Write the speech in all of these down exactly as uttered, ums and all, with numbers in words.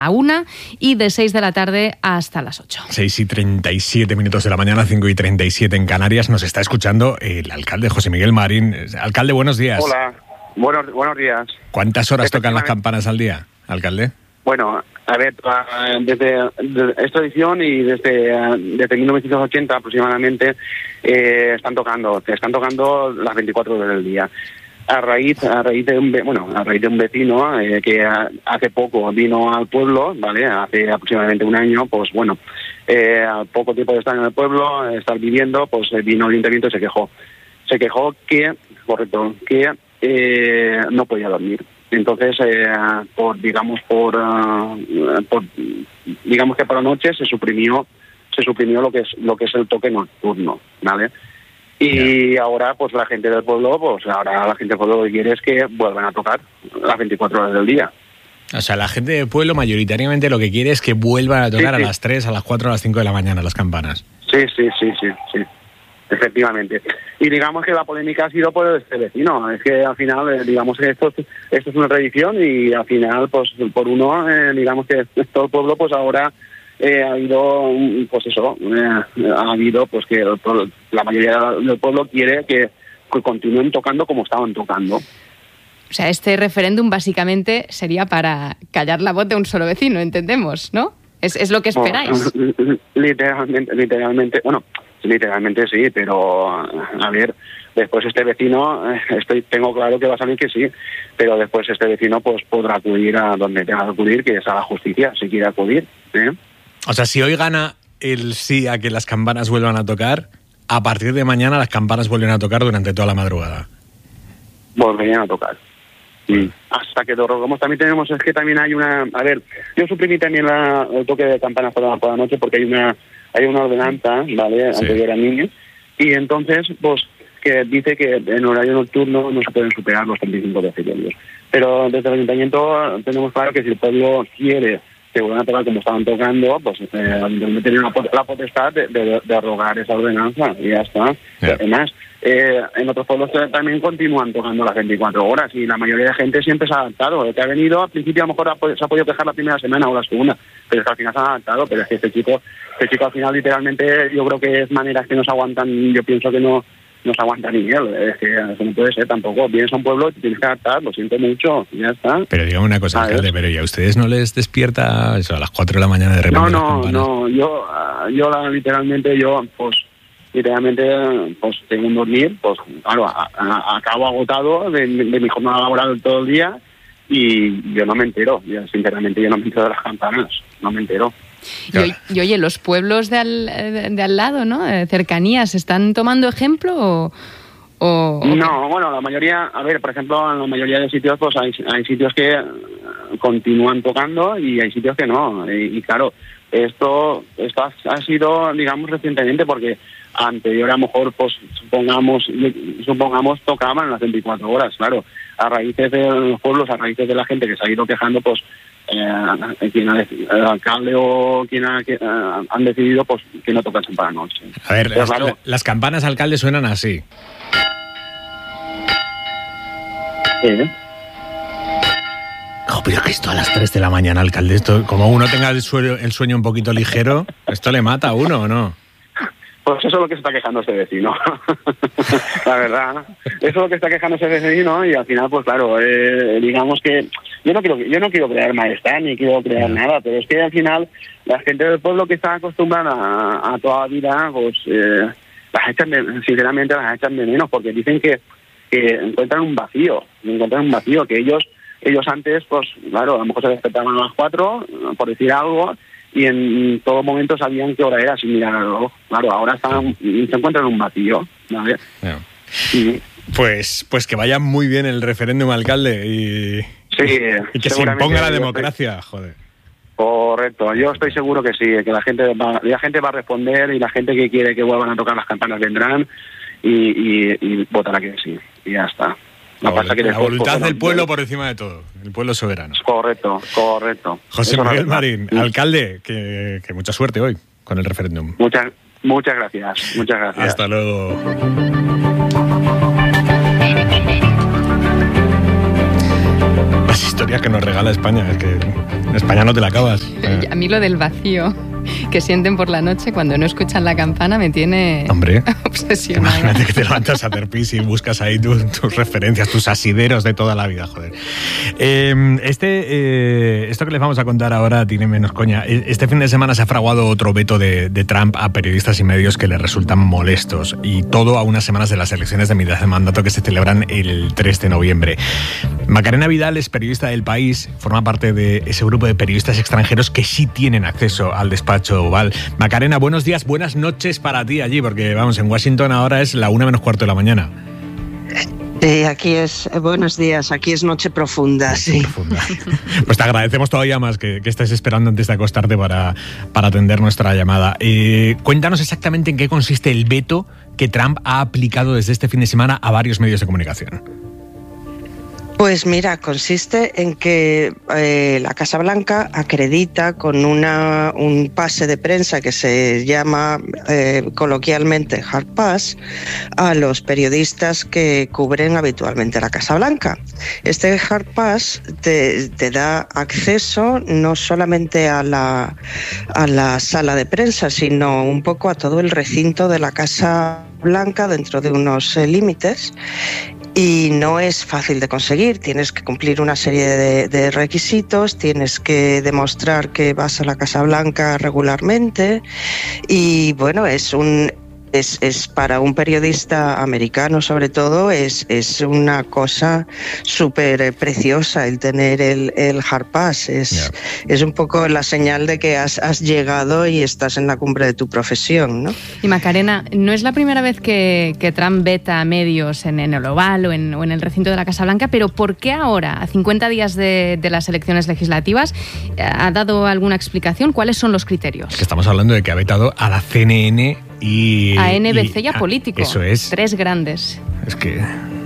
a una y de seis de la tarde hasta las ocho. seis y treinta y siete minutos de la mañana, cinco y treinta y siete en Canarias. Nos está escuchando el alcalde José Miguel Marín. Alcalde, buenos días. Hola, buenos, bunos días. ¿Cuántas horas tocan las campanas al día, alcalde? Bueno, a ver, desde, desde esta edición y desde, desde mil novecientos ochenta aproximadamente eh, están tocando, están tocando las veinticuatro horas del día. A raíz, a raíz de un, bueno, a raíz de un vecino eh, que hace poco vino al pueblo, vale, hace aproximadamente un año, pues bueno, eh, al poco tiempo de estar en el pueblo, estar viviendo, pues vino al ayuntamiento y se quejó, se quejó que, correcto, que eh, no podía dormir. Entonces, eh, por digamos por, uh, por digamos que por la noche se suprimió, se suprimió lo que es lo que es el toque nocturno, ¿vale? Y yeah. ahora, pues la gente del pueblo, pues ahora la gente del pueblo lo que quiere es que vuelvan a tocar las veinticuatro horas del día. O sea, la gente del pueblo mayoritariamente lo que quiere es que vuelvan a tocar sí, sí. a las tres, a las cuatro, a las cinco de la mañana las campanas. Sí, sí, sí, sí, sí. Efectivamente. Y digamos que la polémica ha sido por este vecino. Es que al final, digamos que esto, esto es una tradición y al final, pues por uno, eh, digamos que todo el pueblo, pues ahora eh, ha habido, pues eso, eh, ha habido, pues que el, la mayoría del pueblo quiere que, que continúen tocando como estaban tocando. O sea, este referéndum básicamente sería para callar la voz de un solo vecino, entendemos, ¿no? Es, es lo que esperáis. No, literalmente, literalmente, bueno, literalmente sí, pero a ver, después este vecino, estoy tengo claro que va a salir que sí, pero después este vecino pues podrá acudir a donde tenga que acudir, que es a la justicia, si quiere acudir, ¿eh? O sea, si hoy gana el sí a que las campanas vuelvan a tocar, a partir de mañana las campanas vuelven a tocar durante toda la madrugada. Volverían a tocar. Sí. Hasta que derogamos. También tenemos, es que también hay una, a ver, yo suprimí también la, el toque de campanas por la, por la noche porque hay una hay una ordenanza, ¿vale?, sí. anterior a mí, y entonces, pues, que dice que en horario nocturno no se pueden superar los treinta y cinco decibelios. Pero desde el ayuntamiento tenemos claro que si el pueblo quiere que vuelvan a tocar como estaban tocando, pues eh, el ayuntamiento tiene la, la potestad de, de, de arrogar esa ordenanza y ya está. Yeah. Además, eh, en otros pueblos también continúan tocando las veinticuatro horas y la mayoría de gente siempre se ha adaptado. El que ha venido, al principio a lo mejor ha, se ha podido quejar la primera semana o la segunda, pero es que al final se ha adaptado. Pero es que este chico, este chico al final literalmente yo creo que es maneras que nos aguantan, yo pienso que no no se aguanta ni él, es que eso no puede ser tampoco. Vienes a un pueblo y te tienes que adaptar, lo siento mucho, ya está. Pero dígame una cosa, alcalde, pero ¿y a ustedes no les despierta eso, a las cuatro de la mañana de repente? No, no, no, yo, yo la, literalmente, yo, pues, literalmente, pues, tengo un dormir, pues, claro, a, a, acabo agotado de, de mi jornada laboral todo el día y yo no me entero, yo, sinceramente, yo no me entero de las campanas, no me entero. Y, y oye, los pueblos de al, de al lado, ¿no? De cercanías, ¿están tomando ejemplo o, o...? No, bueno, la mayoría, a ver, por ejemplo, en la mayoría de sitios, pues hay, hay sitios que continúan tocando y hay sitios que no. Y, y claro, esto, esto ha, ha sido, digamos, recientemente, porque anterior a lo mejor, pues, supongamos, supongamos tocaban las veinticuatro horas, claro. A raíces de los pueblos, a raíces de la gente que se ha ido quejando, pues, Eh, quien ha, el alcalde o quien ha, que, uh, han decidido pues que no tocan para la noche. A ver, las, claro, las campanas, alcalde, suenan así. ¿Eh? Oh, pero que esto a las tres de la mañana, alcalde, esto, como uno tenga el sueño, el sueño un poquito ligero, ¿esto le mata a uno o no? Pues eso es lo que se está quejando ese vecino. La verdad, eso es lo que está quejando ese vecino y al final, pues claro, eh, digamos que yo no quiero yo no quiero crear malestar ni quiero crear no. nada, pero es que al final la gente del pueblo que está acostumbrada a, a toda la vida, pues eh, las echan de, sinceramente las echan de menos porque dicen que, que encuentran un vacío, encuentran un vacío que ellos ellos antes, pues claro, a lo mejor se despertaban a las cuatro, por decir algo, y en todo momento sabían qué hora era sin mirar al reloj. Claro, ahora están, se encuentran en un vacío, ¿vale? No. Sí. Pues, pues que vaya muy bien el referéndum, alcalde, y, sí, y que se imponga la democracia, estoy... joder. Correcto, yo estoy seguro que sí, que la gente va, la gente va a responder y la gente que quiere que vuelvan a tocar las campanas vendrán y, y, y votará que sí, y ya está. La, no pasa que la voluntad del pueblo por encima de todo, el pueblo soberano. Correcto, correcto. José Miguel Marín, alcalde, que, que mucha suerte hoy con el referéndum. Muchas, muchas gracias, muchas gracias. Hasta luego. Las historias historias que nos regala España. Es que en España no te la acabas. Eh. A mí lo del vacío que sienten por la noche cuando no escuchan la campana me tiene Hombre, obsesionada. Imagínate que te levantas a hacer pis y buscas ahí tu, tus referencias, tus asideros de toda la vida, joder. Eh, este, eh, esto que les vamos a contar ahora tiene menos coña. Este fin de semana se ha fraguado otro veto de, de Trump a periodistas y medios que le resultan molestos, y todo a unas semanas de las elecciones de mitad de mandato que se celebran el tres de noviembre. Macarena Vidal es periodista del País, forma parte de ese grupo de periodistas extranjeros que sí tienen acceso al despacho Oval. Macarena, buenos días, buenas noches para ti allí, porque vamos, en Washington ahora es la una menos cuarto de la mañana. Sí, aquí es, buenos días, aquí es noche profunda, noche sí. Profunda. Pues te agradecemos todavía más que, que estés esperando antes de acostarte para, para atender nuestra llamada. Eh, cuéntanos exactamente en qué consiste el veto que Trump ha aplicado desde este fin de semana a varios medios de comunicación. Pues mira, consiste en que eh, la Casa Blanca acredita con una, un pase de prensa que se llama eh, coloquialmente Hard Pass a los periodistas que cubren habitualmente la Casa Blanca. Este Hard Pass te, te da acceso no solamente a la, a la sala de prensa, sino un poco a todo el recinto de la Casa Blanca dentro de unos eh, límites. Y no es fácil de conseguir, tienes que cumplir una serie de, de requisitos, tienes que demostrar que vas a la Casa Blanca regularmente y bueno, es un... Es, es para un periodista americano, sobre todo, es, es una cosa súper preciosa el tener el, el Hard Pass. Es, yeah. es un poco la señal de que has, has llegado y estás en la cumbre de tu profesión, ¿no? Y Macarena, no es la primera vez que, que Trump veta a medios en, en el Oval o en, o en el recinto de la Casa Blanca, pero ¿por qué ahora, a cincuenta días de, de las elecciones legislativas, ha dado alguna explicación? ¿Cuáles son los criterios? Que estamos hablando de que ha vetado a la C N N y... A N B C y, y a ah, Político. Eso es. Tres grandes. Es que...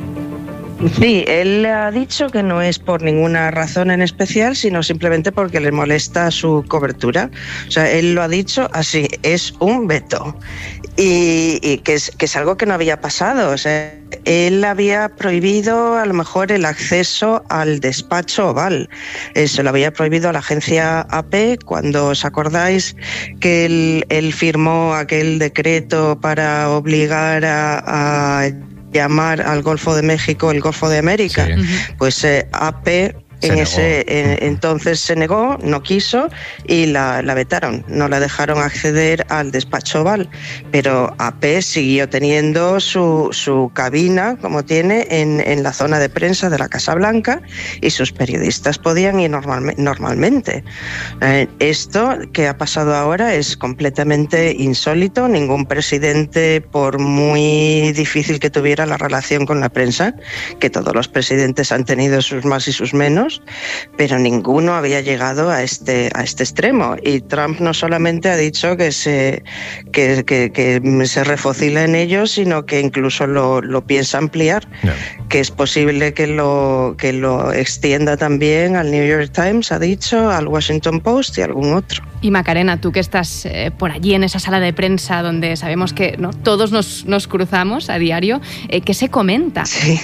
Sí, él ha dicho que no es por ninguna razón en especial, sino simplemente porque le molesta su cobertura. O sea, él lo ha dicho así, es un veto. Y, y que, es, que es algo que no había pasado. O sea, él había prohibido a lo mejor el acceso al despacho Oval. Eh, se lo había prohibido a la agencia A P cuando os acordáis que él, él firmó aquel decreto para obligar a... a llamar al Golfo de México el Golfo de América. Sí. Pues eh, A P en ese en, entonces se negó, no quiso y la, la vetaron, no la dejaron acceder al despacho Oval, pero A P siguió teniendo su, su cabina como tiene en, en la zona de prensa de la Casa Blanca y sus periodistas podían ir normal, normalmente. Eh, esto que ha pasado ahora es completamente insólito. Ningún presidente, por muy difícil que tuviera la relación con la prensa, que todos los presidentes han tenido sus más y sus menos, pero ninguno había llegado a este a este extremo. Y Trump no solamente ha dicho que se que, que, que se refocila en ello, sino que incluso lo, lo piensa ampliar, no. que es posible que lo que lo extienda también al New York Times, ha dicho, al Washington Post y algún otro. Y Macarena, tú que estás eh, por allí en esa sala de prensa donde sabemos que ¿no? todos nos, nos cruzamos a diario, eh, ¿qué se comenta? Sí.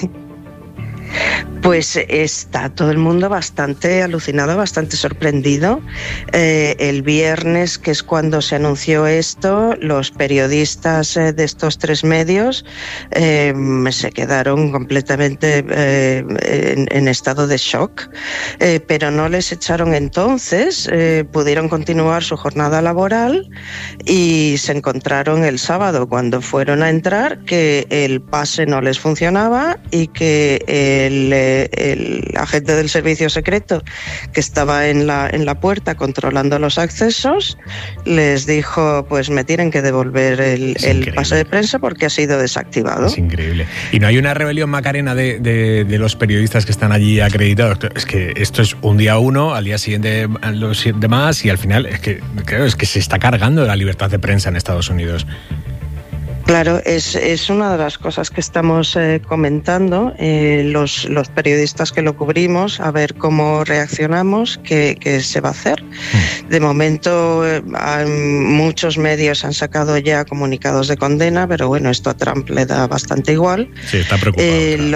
Pues está todo el mundo bastante alucinado, bastante sorprendido. Eh, el viernes, que es cuando se anunció esto, los periodistas eh, de estos tres medios eh, se quedaron completamente eh, en, en estado de shock, eh, pero no les echaron entonces, eh, pudieron continuar su jornada laboral y se encontraron el sábado cuando fueron a entrar que el pase no les funcionaba y que el, el agente del servicio secreto que estaba en la, en la puerta controlando los accesos les dijo, pues me tienen que devolver el, el pase de prensa porque ha sido desactivado. Es increíble. Y no hay una rebelión, Macarena, de, de, de los periodistas que están allí acreditados. Es que esto es un día uno, al día siguiente los demás y al final es que, creo, es que se está cargando la libertad de prensa en Estados Unidos. Claro, es, es una de las cosas que estamos eh, comentando, eh, los, los periodistas que lo cubrimos, a ver cómo reaccionamos, qué, qué se va a hacer. De momento, eh, muchos medios han sacado ya comunicados de condena, pero bueno, esto a Trump le da bastante igual. Sí, está preocupado. Eh, claro. los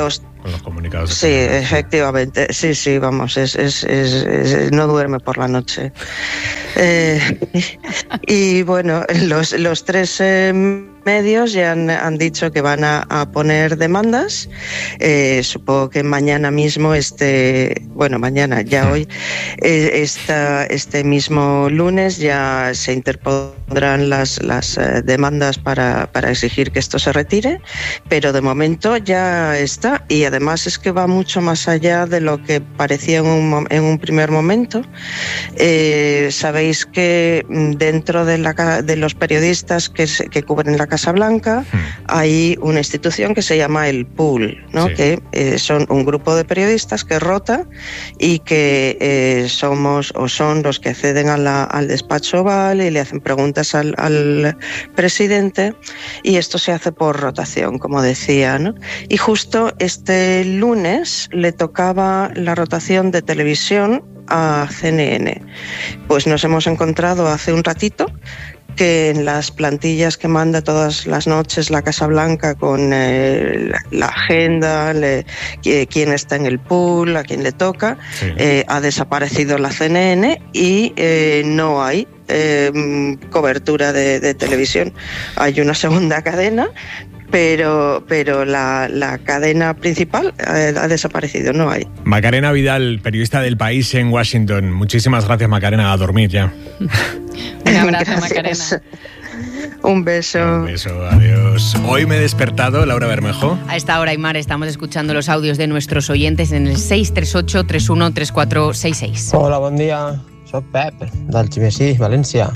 con los comunicados. Sí, efectivamente. Sí, sí, vamos, es, es, es, es no duerme por la noche. Eh, y bueno, los, los tres eh, medios ya han, han dicho que van a, a poner demandas. Eh, supongo que mañana mismo, este, bueno, mañana, ya hoy, eh, esta, este mismo lunes ya se interpondrán las, las eh, demandas para, para exigir que esto se retire, pero de momento ya está, y además es que va mucho más allá de lo que parecía en un, en un primer momento. Eh, sabéis que dentro de, la, de los periodistas que, se, que cubren la Casa Blanca hmm. hay una institución que se llama el Pool, ¿no? Sí. Que eh, son un grupo de periodistas que rota y que eh, somos o son los que acceden a la, al despacho oval y le hacen preguntas al, al presidente, y esto se hace por rotación, como decía, ¿no? Y justo este lunes le tocaba la rotación de televisión a C N N. Pues nos hemos encontrado hace un ratito que en las plantillas que manda todas las noches la Casa Blanca con eh, la agenda, le, quién está en el pool, a quién le toca, sí. eh, ha desaparecido la C N N y eh, no hay eh, cobertura de, de televisión. Hay una segunda cadena, pero pero la, la cadena principal eh, ha desaparecido, no hay. Macarena Vidal, periodista del País en Washington. Muchísimas gracias, Macarena, a dormir ya. Un abrazo, Macarena. Un beso. Un beso, adiós. Hoy me he despertado, Laura Bermejo. A esta hora, Aymar, estamos escuchando los audios de nuestros oyentes en el seis tres ocho, tres uno tres cuatro seis seis. Hola, bon dia. Soy Pep, d'Algemesí, Valencia.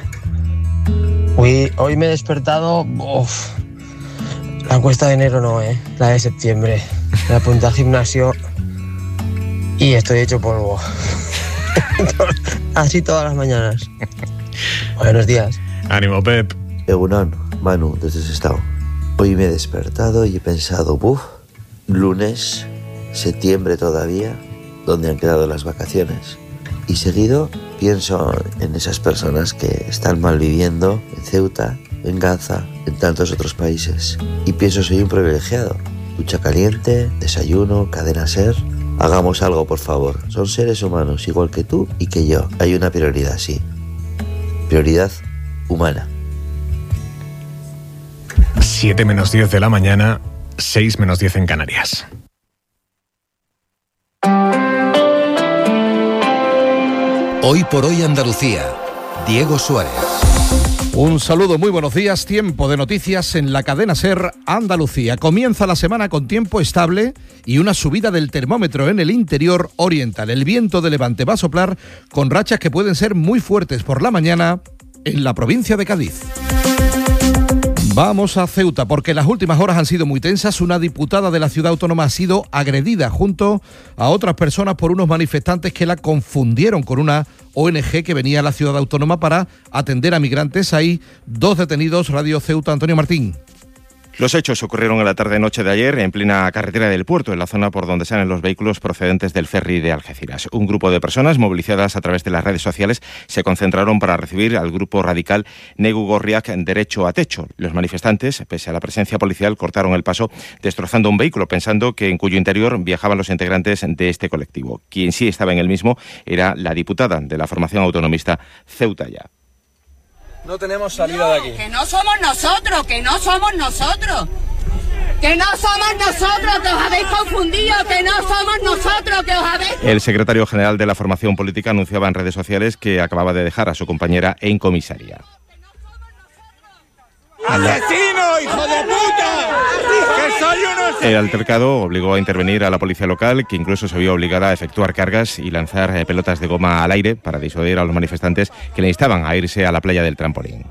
Hoy, hoy me he despertado... Uf, la cuesta de enero no, ¿eh? La de septiembre. Me apunté al gimnasio y estoy hecho polvo. Así todas las mañanas. Buenos días. Ánimo, Pep. Egunon, Manu, desde Sestao. Hoy me he despertado y he pensado, buf, lunes, septiembre todavía, ¿dónde han quedado las vacaciones? Y seguido pienso en esas personas que están malviviendo en Ceuta, en Gaza, en tantos otros países. Y pienso, soy un privilegiado. Ducha caliente, desayuno, cadena SER. Hagamos algo, por favor. Son seres humanos, igual que tú y que yo. Hay una prioridad, sí. Prioridad humana. siete menos diez de la mañana, seis menos diez en Canarias. Hoy por hoy Andalucía. Diego Suárez. Un saludo, muy buenos días. Tiempo de noticias en la cadena SER Andalucía. Comienza la semana con tiempo estable y una subida del termómetro en el interior oriental. El viento de levante va a soplar con rachas que pueden ser muy fuertes por la mañana en la provincia de Cádiz. Vamos a Ceuta porque las últimas horas han sido muy tensas. Una diputada de la ciudad autónoma ha sido agredida junto a otras personas por unos manifestantes que la confundieron con una O N G que venía a la ciudad autónoma para atender a migrantes. Hay dos detenidos. Radio Ceuta, Antonio Martín. Los hechos ocurrieron en la tarde-noche de ayer en plena carretera del puerto, en la zona por donde salen los vehículos procedentes del ferry de Algeciras. Un grupo de personas movilizadas a través de las redes sociales se concentraron para recibir al grupo radical Negu Gorriak Derecho a Techo. Los manifestantes, pese a la presencia policial, cortaron el paso destrozando un vehículo, pensando que en cuyo interior viajaban los integrantes de este colectivo. Quien sí estaba en el mismo era la diputada de la formación autonomista Ceuta Ya. No tenemos salida no, de aquí. Que no somos nosotros, que no somos nosotros. Que no somos nosotros, que os habéis confundido, que no somos nosotros, que os habéis... El secretario general de la formación política anunciaba en redes sociales que acababa de dejar a su compañera en comisaría. ¡Asesino, hijo de puta! ¡Que soy uno! El altercado obligó a intervenir a la policía local, que incluso se vio obligada a efectuar cargas y lanzar eh, pelotas de goma al aire para disuadir a los manifestantes que le instaban a irse a la playa del Trampolín.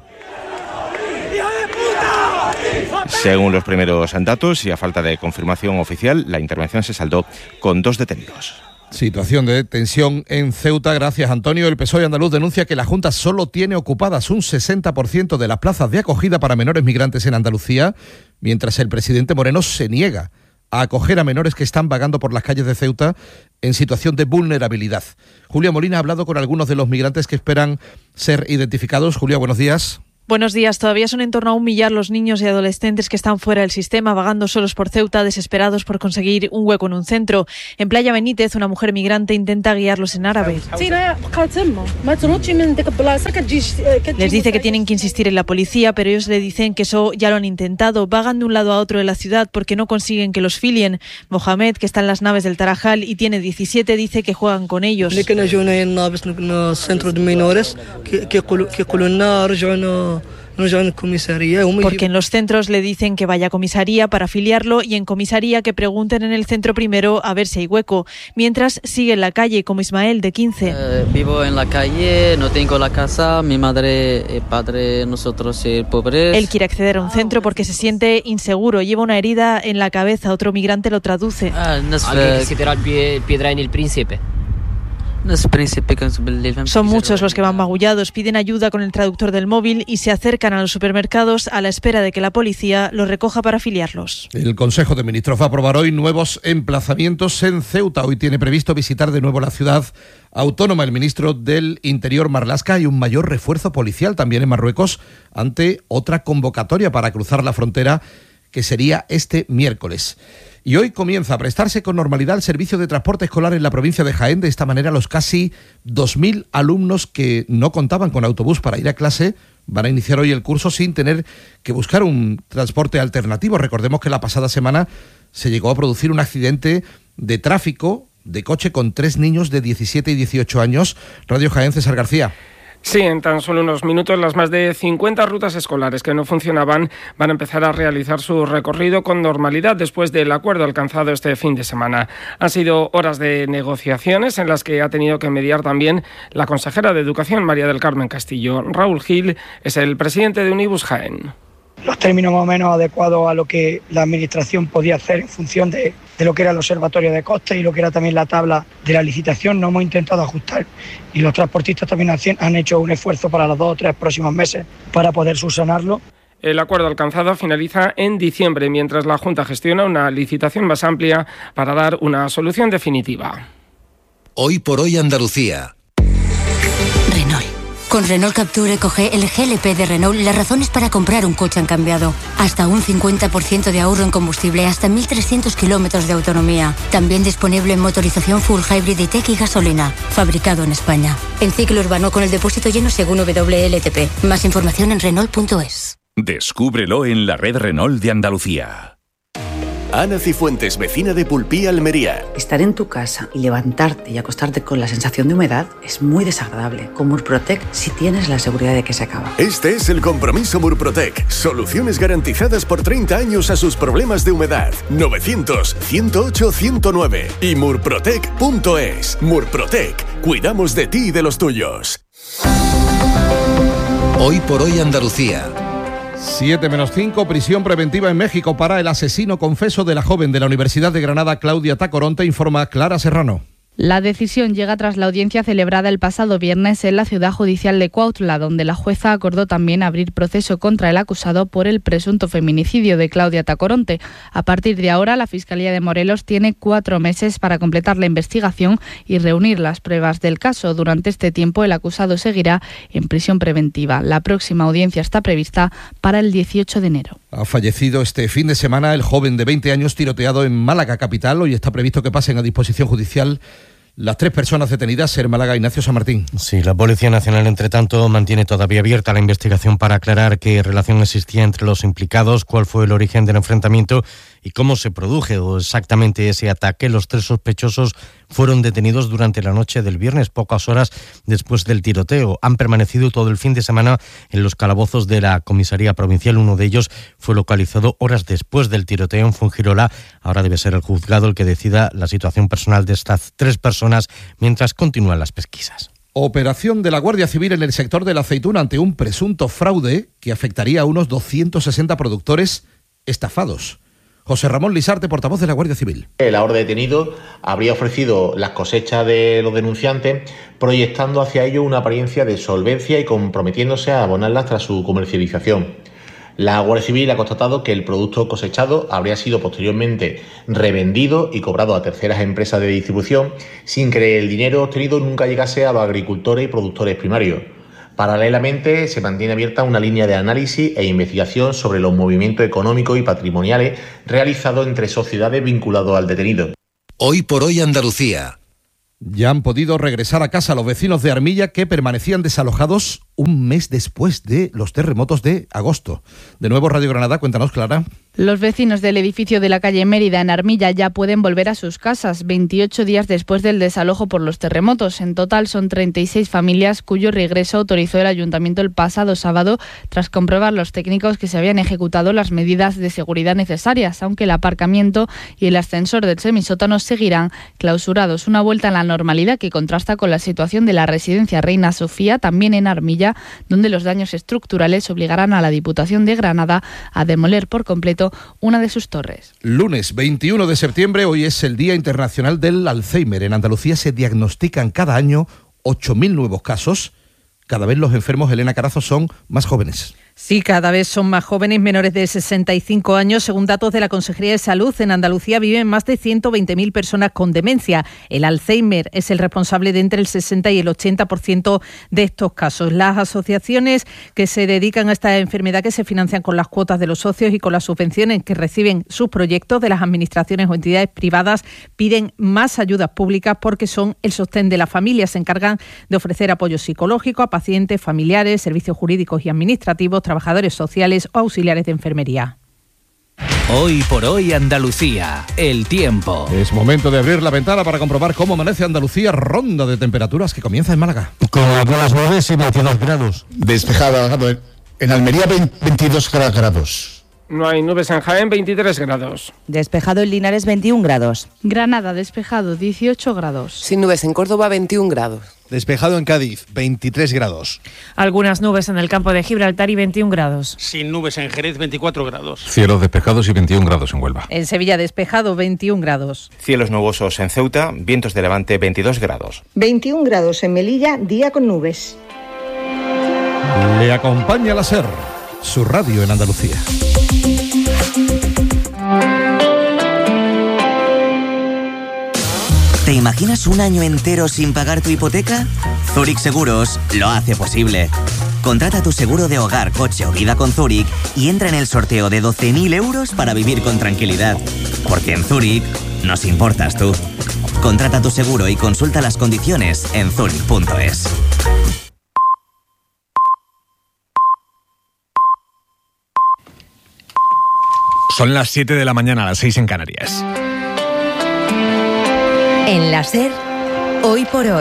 Según los primeros datos y a falta de confirmación oficial, la intervención se saldó con dos detenidos. Situación de tensión en Ceuta. Gracias, Antonio. El P S O E andaluz denuncia que la Junta solo tiene ocupadas un sesenta por ciento de las plazas de acogida para menores migrantes en Andalucía, mientras el presidente Moreno se niega a acoger a menores que están vagando por las calles de Ceuta en situación de vulnerabilidad. Julia Molina ha hablado con algunos de los migrantes que esperan ser identificados. Julia, buenos días. Buenos días. Todavía son en torno a un millar los niños y adolescentes que están fuera del sistema, vagando solos por Ceuta, desesperados por conseguir un hueco en un centro. En Playa Benítez, una mujer migrante intenta guiarlos en árabe. Les dice que tienen que insistir en la policía, pero ellos le dicen que eso ya lo han intentado. Vagan de un lado a otro de la ciudad porque no consiguen que los filien. Mohamed, que está en las naves del Tarajal y tiene diecisiete, dice que juegan con ellos. Porque en los centros le dicen que vaya a comisaría para afiliarlo y en comisaría que pregunten en el centro primero a ver si hay hueco. Mientras sigue en la calle, como Ismael, de quince. Eh, vivo en la calle, no tengo la casa, mi madre y padre, nosotros eh, pobres. Él quiere acceder a un centro porque se siente inseguro. Lleva una herida en la cabeza, otro migrante lo traduce. Ah, no Son muchos los que van magullados, piden ayuda con el traductor del móvil y se acercan a los supermercados a la espera de que la policía los recoja para afiliarlos. El Consejo de Ministros va a aprobar hoy nuevos emplazamientos en Ceuta. Hoy tiene previsto visitar de nuevo la ciudad autónoma el ministro del Interior, Marlaska, y un mayor refuerzo policial también en Marruecos ante otra convocatoria para cruzar la frontera que sería este miércoles. Y hoy comienza a prestarse con normalidad el servicio de transporte escolar en la provincia de Jaén. De esta manera, los casi dos mil alumnos que no contaban con autobús para ir a clase van a iniciar hoy el curso sin tener que buscar un transporte alternativo. Recordemos que la pasada semana se llegó a producir un accidente de tráfico de coche con tres niños de diecisiete y dieciocho años. Radio Jaén, César García. Sí, en tan solo unos minutos las más de cincuenta rutas escolares que no funcionaban van a empezar a realizar su recorrido con normalidad después del acuerdo alcanzado este fin de semana. Han sido horas de negociaciones en las que ha tenido que mediar también la consejera de Educación, María del Carmen Castillo. Raúl Gil es el presidente de Unibus Jaén. Los términos más o menos adecuados a lo que la Administración podía hacer en función de, de lo que era el observatorio de costes y lo que era también la tabla de la licitación, no hemos intentado ajustar. Y los transportistas también han hecho un esfuerzo para los dos o tres próximos meses para poder subsanarlo. El acuerdo alcanzado finaliza en diciembre, mientras la Junta gestiona una licitación más amplia para dar una solución definitiva. Hoy por hoy Andalucía. Renault. Con Renault Capture Eco-G, el G L P de Renault, las razones para comprar un coche han cambiado. Hasta un cincuenta por ciento de ahorro en combustible, hasta mil trescientos kilómetros de autonomía. También disponible en motorización full hybrid E-Tech y gasolina. Fabricado en España. En ciclo urbano con el depósito lleno según W L T P. Más información en Renault punto es. Descúbrelo en la red Renault de Andalucía. Ana Cifuentes, vecina de Pulpí, Almería. Estar en tu casa y levantarte y acostarte con la sensación de humedad es muy desagradable. Con Murprotec sí tienes la seguridad de que se acaba. Este es el compromiso Murprotec. Soluciones garantizadas por treinta años a sus problemas de humedad. novecientos, ciento ocho, ciento nueve y murprotec punto es. Murprotec. Cuidamos de ti y de los tuyos. Hoy por hoy Andalucía. siete menos cinco, prisión preventiva en México para el asesino confeso de la joven de la Universidad de Granada, Claudia Tacoronte, informa Clara Serrano. La decisión llega tras la audiencia celebrada el pasado viernes en la ciudad judicial de Cuautla, donde la jueza acordó también abrir proceso contra el acusado por el presunto feminicidio de Claudia Tacoronte. A partir de ahora, la Fiscalía de Morelos tiene cuatro meses para completar la investigación y reunir las pruebas del caso. Durante este tiempo, el acusado seguirá en prisión preventiva. La próxima audiencia está prevista para el dieciocho de enero. Ha fallecido este fin de semana el joven de veinte años tiroteado en Málaga capital. Hoy está previsto que pasen a disposición judicial las tres personas detenidas en Málaga. Ignacio San Martín. Sí, la Policía Nacional, entre tanto, mantiene todavía abierta la investigación para aclarar qué relación existía entre los implicados, cuál fue el origen del enfrentamiento y cómo se produjo exactamente ese ataque. Los tres sospechosos fueron detenidos durante la noche del viernes, pocas horas después del tiroteo. Han permanecido todo el fin de semana en los calabozos de la comisaría provincial. Uno de ellos fue localizado horas después del tiroteo en Fuengirola. Ahora debe ser el juzgado el que decida la situación personal de estas tres personas mientras continúan las pesquisas. Operación de la Guardia Civil en el sector de la aceituna ante un presunto fraude que afectaría a unos doscientos sesenta productores estafados. José Ramón Lisarte, portavoz de la Guardia Civil. El ahora detenido habría ofrecido las cosechas de los denunciantes, proyectando hacia ello una apariencia de solvencia y comprometiéndose a abonarlas tras su comercialización. La Guardia Civil ha constatado que el producto cosechado habría sido posteriormente revendido y cobrado a terceras empresas de distribución, sin que el dinero obtenido nunca llegase a los agricultores y productores primarios. Paralelamente, se mantiene abierta una línea de análisis e investigación sobre los movimientos económicos y patrimoniales realizados entre sociedades vinculados al detenido. Hoy por hoy Andalucía. Ya han podido regresar a casa los vecinos de Armilla que permanecían desalojados un mes después de los terremotos de agosto. De nuevo, Radio Granada, cuéntanos, Clara. Los vecinos del edificio de la calle Mérida en Armilla ya pueden volver a sus casas veintiocho días después del desalojo por los terremotos. En total son treinta y seis familias cuyo regreso autorizó el ayuntamiento el pasado sábado tras comprobar los técnicos que se habían ejecutado las medidas de seguridad necesarias, aunque el aparcamiento y el ascensor del semisótano seguirán clausurados. Una vuelta a la normalidad que contrasta con la situación de la residencia Reina Sofía, también en Armilla, donde los daños estructurales obligarán a la Diputación de Granada a demoler por completo una de sus torres. Lunes veintiuno de septiembre, hoy es el Día Internacional del Alzheimer. En Andalucía se diagnostican cada año ocho mil nuevos casos. Cada vez los enfermos, Elena Carazo, son más jóvenes. Sí, cada vez son más jóvenes, menores de sesenta y cinco años. Según datos de la Consejería de Salud, en Andalucía viven más de ciento veinte mil personas con demencia. El Alzheimer es el responsable de entre el sesenta y el ochenta por ciento de estos casos. Las asociaciones que se dedican a esta enfermedad, que se financian con las cuotas de los socios y con las subvenciones que reciben sus proyectos de las administraciones o entidades privadas, piden más ayudas públicas porque son el sostén de la familia. Se encargan de ofrecer apoyo psicológico a pacientes, familiares, servicios jurídicos y administrativos, trabajadores sociales o auxiliares de enfermería. Hoy por hoy Andalucía, el tiempo. Es momento de abrir la ventana para comprobar cómo amanece Andalucía. Ronda de temperaturas que comienza en Málaga. Con algunas nubes y veintidós grados. Despejada, en Almería veintidós grados. No hay nubes en Jaén, veintitrés grados. Despejado en Linares, veintiún grados. Granada, despejado, dieciocho grados. Sin nubes en Córdoba, veintiún grados. Despejado en Cádiz, veintitrés grados. Algunas nubes en el campo de Gibraltar y veintiún grados. Sin nubes en Jerez, veinticuatro grados. Cielos despejados y veintiún grados en Huelva. En Sevilla, despejado, veintiún grados. Cielos nubosos en Ceuta, vientos de levante, veintidós grados. veintiún grados en Melilla, día con nubes. Le acompaña la SER, su radio en Andalucía. ¿Te imaginas un año entero sin pagar tu hipoteca? Zurich Seguros lo hace posible. Contrata tu seguro de hogar, coche o vida con Zurich y entra en el sorteo de doce mil euros para vivir con tranquilidad. Porque en Zurich nos importas tú. Contrata tu seguro y consulta las condiciones en zurich punto es. Son las siete de la mañana, las seis en Canarias. En la SER, hoy por hoy,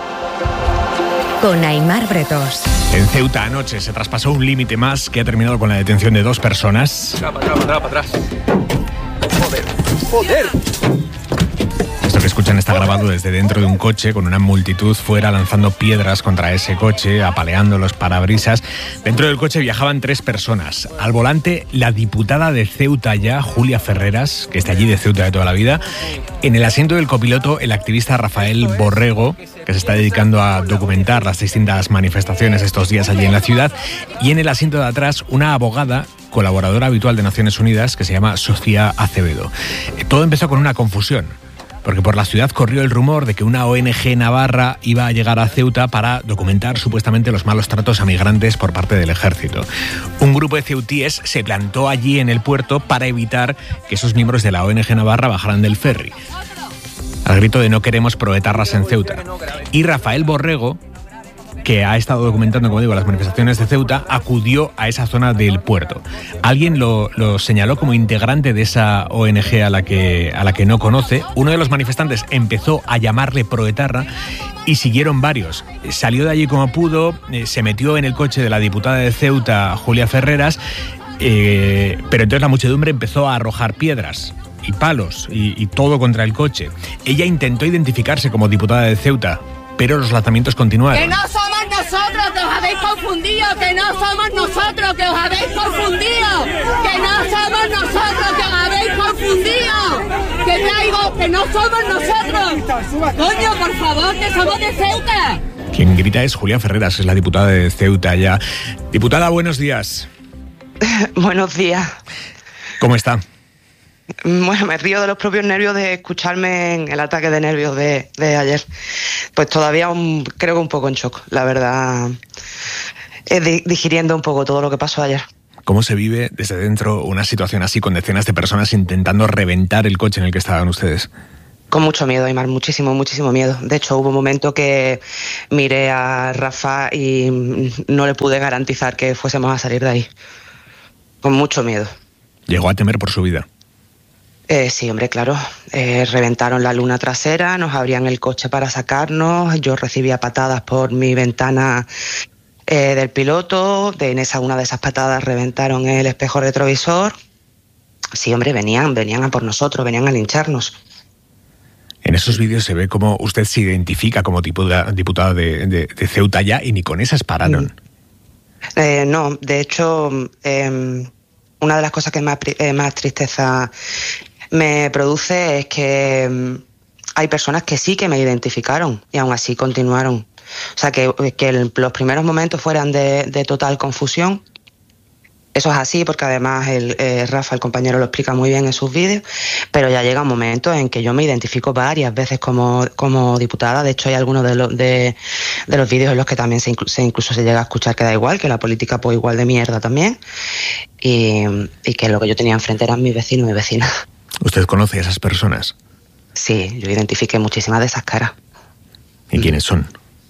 con Aimar Bretos. En Ceuta anoche se traspasó un límite más que ha terminado con la detención de dos personas. Para atrás, para atrás, para atrás. Joder, joder. Esto que escuchan está grabado desde dentro de un coche con una multitud fuera lanzando piedras contra ese coche, apaleando los parabrisas. Dentro del coche viajaban tres personas. Al volante, la diputada de Ceuta ya, Julia Ferreras, que está allí de Ceuta de toda la vida. En el asiento del copiloto, el activista Rafael Borrego, que se está dedicando a documentar las distintas manifestaciones estos días allí en la ciudad. Y en el asiento de atrás, una abogada, colaboradora habitual de Naciones Unidas, que se llama Sofía Acevedo. Todo empezó con una confusión, porque por la ciudad corrió el rumor de que una O N G navarra iba a llegar a Ceuta para documentar supuestamente los malos tratos a migrantes por parte del ejército. Un grupo de ceutíes se plantó allí en el puerto para evitar que esos miembros de la O N G navarra bajaran del ferry, al grito de no queremos proetarras en Ceuta. Y Rafael Borrego, que ha estado documentando, como digo, las manifestaciones de Ceuta, acudió a esa zona del puerto. Alguien lo, lo señaló como integrante de esa O N G a la que, a la que no conoce. Uno de los manifestantes empezó a llamarle proetarra y siguieron varios. Salió de allí como pudo, eh, se metió en el coche de la diputada de Ceuta, Julia Ferreras, eh, pero entonces la muchedumbre empezó a arrojar piedras y palos y, y todo contra el coche. Ella intentó identificarse como diputada de Ceuta, pero los lanzamientos continuaron. ¡Que no somos nosotros, que os habéis confundido! ¡Que no somos nosotros, que os habéis confundido! ¡Que no somos nosotros, que os habéis confundido! ¡Que traigo, que no somos nosotros! ¡Coño, por favor, que somos de Ceuta! Quien grita es Julia Ferreras, es la diputada de Ceuta ya. Diputada, buenos días. Buenos días. ¿Cómo está? Bueno, me río de los propios nervios de escucharme en el ataque de nervios de, de ayer. Pues todavía un, creo que un poco en shock, la verdad, eh, digiriendo un poco todo lo que pasó ayer. ¿Cómo se vive desde dentro una situación así con decenas de personas intentando reventar el coche en el que estaban ustedes? Con mucho miedo, Aymar, muchísimo, muchísimo miedo. De hecho, hubo un momento que miré a Rafa y no le pude garantizar que fuésemos a salir de ahí. Con mucho miedo. ¿Llegó a temer por su vida? Eh, sí, hombre, claro. Eh, reventaron la luna trasera, nos abrían el coche para sacarnos, yo recibía patadas por mi ventana eh, del piloto, de, en esa una de esas patadas reventaron el espejo retrovisor. Sí, hombre, venían, venían a por nosotros, venían a lincharnos. En esos vídeos se ve cómo usted se identifica como diputada, diputada de, de, de Ceuta ya, y ni con esas pararon. Eh, no, de hecho, eh, una de las cosas que más, eh, más tristeza me produce es que eh, hay personas que sí que me identificaron y aún así continuaron. O sea, que, que el, los primeros momentos fueran de, de total confusión. Eso es así porque además el, eh, Rafa, el compañero, lo explica muy bien en sus vídeos, pero ya llega un momento en que yo me identifico varias veces como, como diputada. De hecho, hay algunos de, lo, de, de los vídeos en los que también se, inclu se incluso se llega a escuchar que da igual, que la política pues igual de mierda también, y, y que lo que yo tenía enfrente eran mis vecinos y mis vecinas. ¿Usted conoce a esas personas? Sí, yo identifiqué muchísimas de esas caras. ¿Y quiénes son?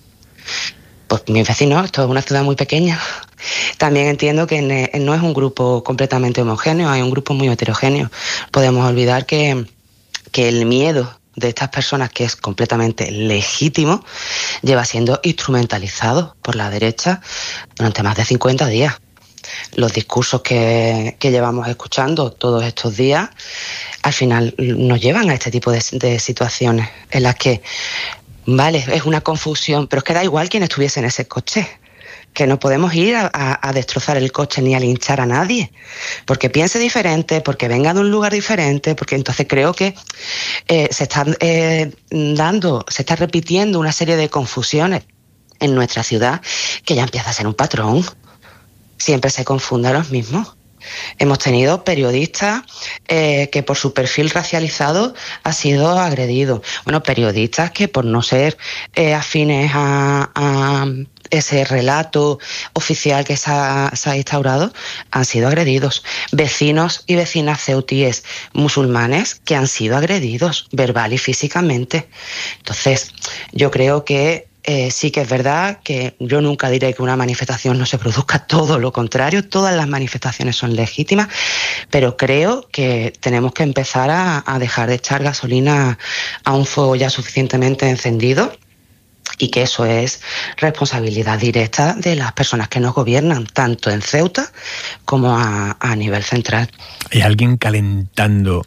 Pues mis vecinos, esto es una ciudad muy pequeña. También entiendo que no es un grupo completamente homogéneo, hay un grupo muy heterogéneo. Podemos olvidar que, que el miedo de estas personas, que es completamente legítimo, lleva siendo instrumentalizado por la derecha durante más de cincuenta días. Los discursos que, que llevamos escuchando todos estos días, al final nos llevan a este tipo de, de situaciones en las que, vale, es una confusión, pero es que da igual quién estuviese en ese coche. Que no podemos ir a, a, a destrozar el coche ni a linchar a nadie, porque piense diferente, porque venga de un lugar diferente, porque entonces creo que eh, se están eh, dando, se está repitiendo una serie de confusiones en nuestra ciudad que ya empieza a ser un patrón. Siempre se confunde a los mismos. Hemos tenido periodistas eh, que por su perfil racializado ha sido agredido. Bueno, periodistas que por no ser eh, afines a, a ese relato oficial que se ha, se ha instaurado han sido agredidos. Vecinos y vecinas ceutíes musulmanes que han sido agredidos verbal y físicamente. Entonces, yo creo que Eh, sí que es verdad que yo nunca diré que una manifestación no se produzca, todo lo contrario, todas las manifestaciones son legítimas, pero creo que tenemos que empezar a, a dejar de echar gasolina a un fuego ya suficientemente encendido, y que eso es responsabilidad directa de las personas que nos gobiernan, tanto en Ceuta como a, a nivel central. ¿Hay alguien calentando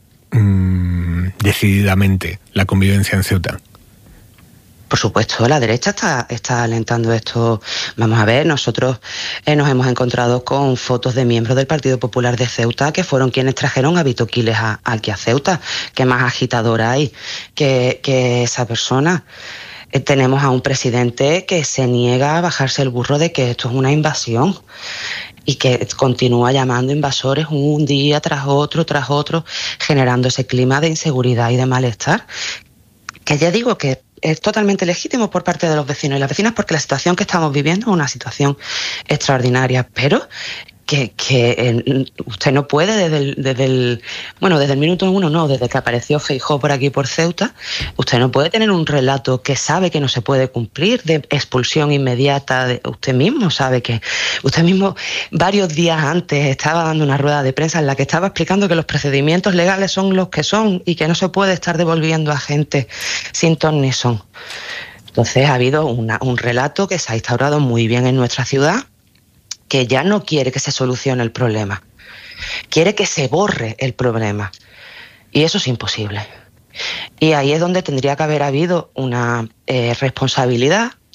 mmm, decididamente la convivencia en Ceuta? Por supuesto, la derecha está, está alentando esto. Vamos a ver, nosotros eh, nos hemos encontrado con fotos de miembros del Partido Popular de Ceuta que fueron quienes trajeron a Vito Quiles a, aquí a Ceuta. ¿Qué más agitador hay que, que esa persona? Eh, tenemos a un presidente que se niega a bajarse el burro de que esto es una invasión y que continúa llamando invasores un día tras otro, tras otro, generando ese clima de inseguridad y de malestar. Que ya digo que es totalmente legítimo por parte de los vecinos y las vecinas, porque la situación que estamos viviendo es una situación extraordinaria, pero que, que eh, usted no puede desde el, desde el bueno desde el minuto uno, no, desde que apareció Feijóo por aquí por Ceuta, usted no puede tener un relato que sabe que no se puede cumplir, de expulsión inmediata. De, usted mismo sabe que usted mismo varios días antes estaba dando una rueda de prensa en la que estaba explicando que los procedimientos legales son los que son y que no se puede estar devolviendo a gente sin ton ni son. Entonces ha habido una, un relato que se ha instaurado muy bien en nuestra ciudad, que ya no quiere que se solucione el problema, quiere que se borre el problema, y eso es imposible. Y ahí es donde tendría que haber habido una eh, responsabilidad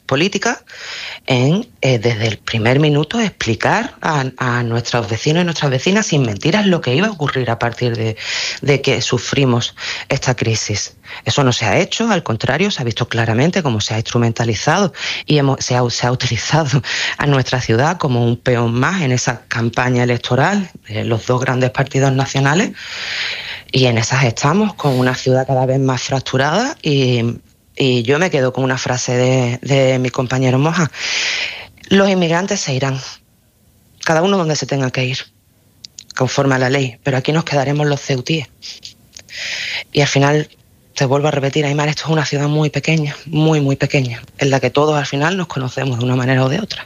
políticas en, eh, desde el primer minuto, explicar a, a nuestros vecinos y nuestras vecinas sin mentiras lo que iba a ocurrir a partir de, de que sufrimos esta crisis. Eso no se ha hecho, al contrario, se ha visto claramente cómo se ha instrumentalizado y hemos, se, ha, se ha utilizado a nuestra ciudad como un peón más en esa campaña electoral de los dos grandes partidos nacionales, y en esas estamos, con una ciudad cada vez más fracturada. Y, y yo me quedo con una frase de, de mi compañero Moja: los inmigrantes se irán, cada uno donde se tenga que ir, conforme a la ley, pero aquí nos quedaremos los ceutíes. Y al final, te vuelvo a repetir, Aymar, esto es una ciudad muy pequeña, muy, muy pequeña, en la que todos al final nos conocemos de una manera o de otra.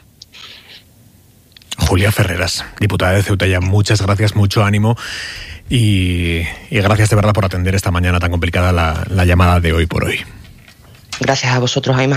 Julia Ferreras, diputada de Ceuta, ya muchas gracias, mucho ánimo y, y gracias de verdad por atender esta mañana tan complicada la, la llamada de Hoy por Hoy. Gracias a vosotros, Aymar.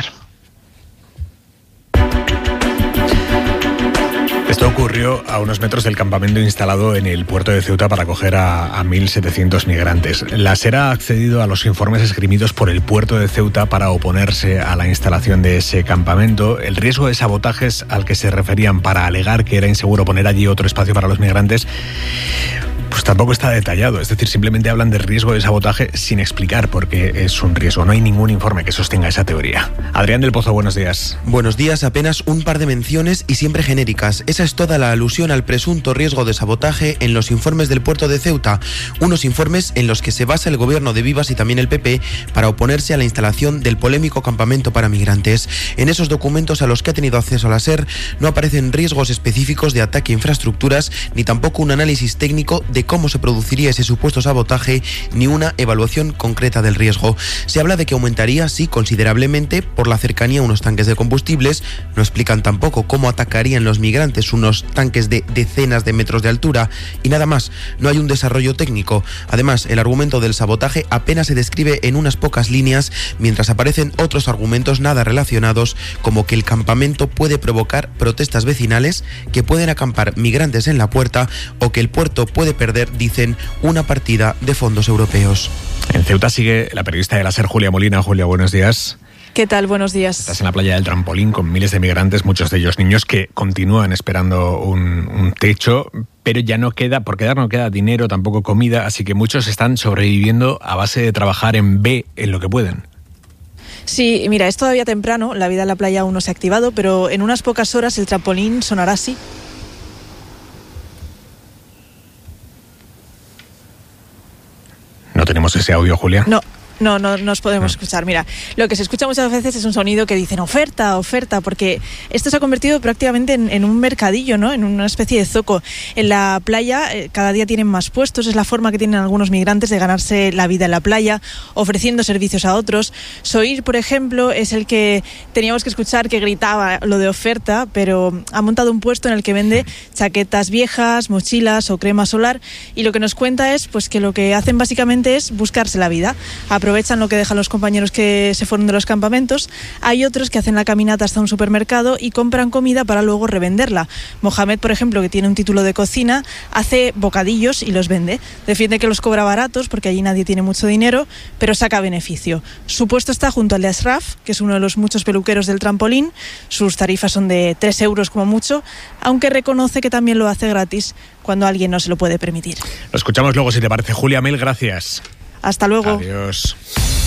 Esto ocurrió a unos metros del campamento instalado en el puerto de Ceuta para acoger a, a mil setecientos migrantes. La SER ha accedido a los informes esgrimidos por el puerto de Ceuta para oponerse a la instalación de ese campamento. El riesgo de sabotajes al que se referían para alegar que era inseguro poner allí otro espacio para los migrantes, pues tampoco está detallado. Es decir, simplemente hablan de riesgo de sabotaje sin explicar por qué es un riesgo. No hay ningún informe que sostenga esa teoría. Adrián del Pozo, buenos días. Buenos días. Apenas un par de menciones y siempre genéricas. Esa es toda la alusión al presunto riesgo de sabotaje en los informes del puerto de Ceuta. Unos informes en los que se basa el gobierno de Vivas y también el P P para oponerse a la instalación del polémico campamento para migrantes. En esos documentos a los que ha tenido acceso la SER no aparecen riesgos específicos de ataque a infraestructuras, ni tampoco un análisis técnico de cómo se produciría ese supuesto sabotaje, ni una evaluación concreta del riesgo. Se habla de que aumentaría, sí, considerablemente por la cercanía a unos tanques de combustibles. No explican tampoco cómo atacarían los migrantes unos tanques de decenas de metros de altura, y nada más. No hay un desarrollo técnico. Además, el argumento del sabotaje apenas se describe en unas pocas líneas, mientras aparecen otros argumentos nada relacionados, como que el campamento puede provocar protestas vecinales, que pueden acampar migrantes en la puerta, o que el puerto puede perder, dicen, una partida de fondos europeos. En Ceuta sigue la periodista de la SER, Julia Molina. Julia, buenos días. ¿Qué tal? Buenos días. Estás en la playa del Trampolín con miles de migrantes, muchos de ellos niños, que continúan esperando un, un techo, pero ya no queda, por quedar no queda dinero, tampoco comida, así que muchos están sobreviviendo a base de trabajar en B en lo que pueden. Sí, mira, es todavía temprano, la vida en la playa aún no se ha activado, pero en unas pocas horas el trampolín sonará así. ¿No tenemos ese audio, Julia? No. No, no nos podemos escuchar. Mira, lo que se escucha muchas veces es un sonido que dicen oferta, oferta, porque esto se ha convertido prácticamente en, en un mercadillo, ¿no? En una especie de zoco. En la playa eh, cada día tienen más puestos, es la forma que tienen algunos migrantes de ganarse la vida en la playa, ofreciendo servicios a otros. Soir, por ejemplo, es el que teníamos que escuchar que gritaba lo de oferta, pero ha montado un puesto en el que vende chaquetas viejas, mochilas o crema solar, y lo que nos cuenta es pues que lo que hacen básicamente es buscarse la vida. Aprovechan lo que dejan los compañeros que se fueron de los campamentos. Hay otros que hacen la caminata hasta un supermercado y compran comida para luego revenderla. Mohamed, por ejemplo, que tiene un título de cocina, hace bocadillos y los vende. Defiende que los cobra baratos porque allí nadie tiene mucho dinero, pero saca beneficio. Su puesto está junto al de Ashraf, que es uno de los muchos peluqueros del Trampolín. Sus tarifas son de tres euros como mucho, aunque reconoce que también lo hace gratis cuando alguien no se lo puede permitir. Lo escuchamos luego, si te parece. Julia, mil gracias. Hasta luego. Adiós.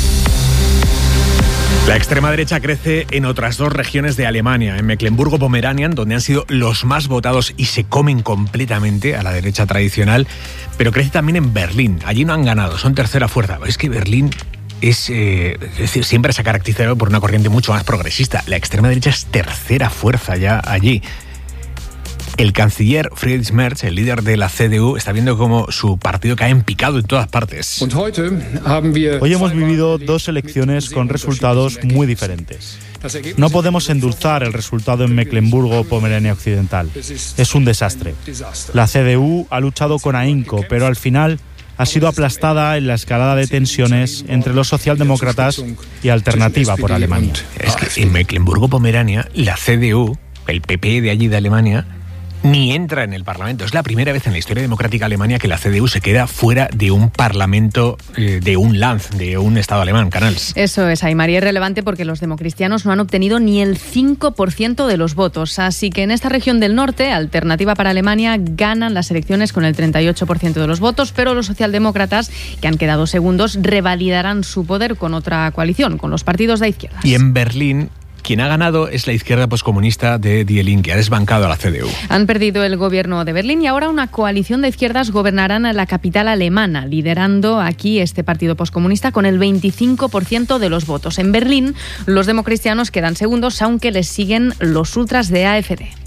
La extrema derecha crece en otras dos regiones de Alemania, en Mecklemburgo-Pomerania, donde han sido los más votados y se comen completamente a la derecha tradicional, pero crece también en Berlín. Allí no han ganado, son tercera fuerza. Es que Berlín es, eh, es decir, siempre se ha caracterizado por una corriente mucho más progresista. La extrema derecha es tercera fuerza ya allí. El canciller Friedrich Merz, el líder de la C D U, está viendo cómo su partido cae en picado en todas partes. Hoy hemos vivido dos elecciones con resultados muy diferentes. No podemos endulzar el resultado en Mecklemburgo-Pomerania Occidental. Es un desastre. La C D U ha luchado con ahínco, pero al final ha sido aplastada en la escalada de tensiones entre los socialdemócratas y Alternativa por Alemania. Es que en Mecklemburgo-Pomerania, la C D U, el P P de allí de Alemania, ni entra en el Parlamento. Es la primera vez en la historia democrática alemana que la C D U se queda fuera de un Parlamento, eh, de un Land, de un Estado alemán, Canals. Eso es, Aymar, y es relevante porque los democristianos no han obtenido ni el cinco por ciento de los votos. Así que en esta región del norte, Alternativa para Alemania ganan las elecciones con el treinta y ocho por ciento de los votos, pero los socialdemócratas, que han quedado segundos, revalidarán su poder con otra coalición, con los partidos de izquierda. Y en Berlín, quien ha ganado es la izquierda poscomunista de Die Linke, que ha desbancado a la C D U. Han perdido el gobierno de Berlín y ahora una coalición de izquierdas gobernarán a la capital alemana, liderando aquí este partido poscomunista con el veinticinco por ciento de los votos. En Berlín, los democristianos quedan segundos, aunque les siguen los ultras de A F D.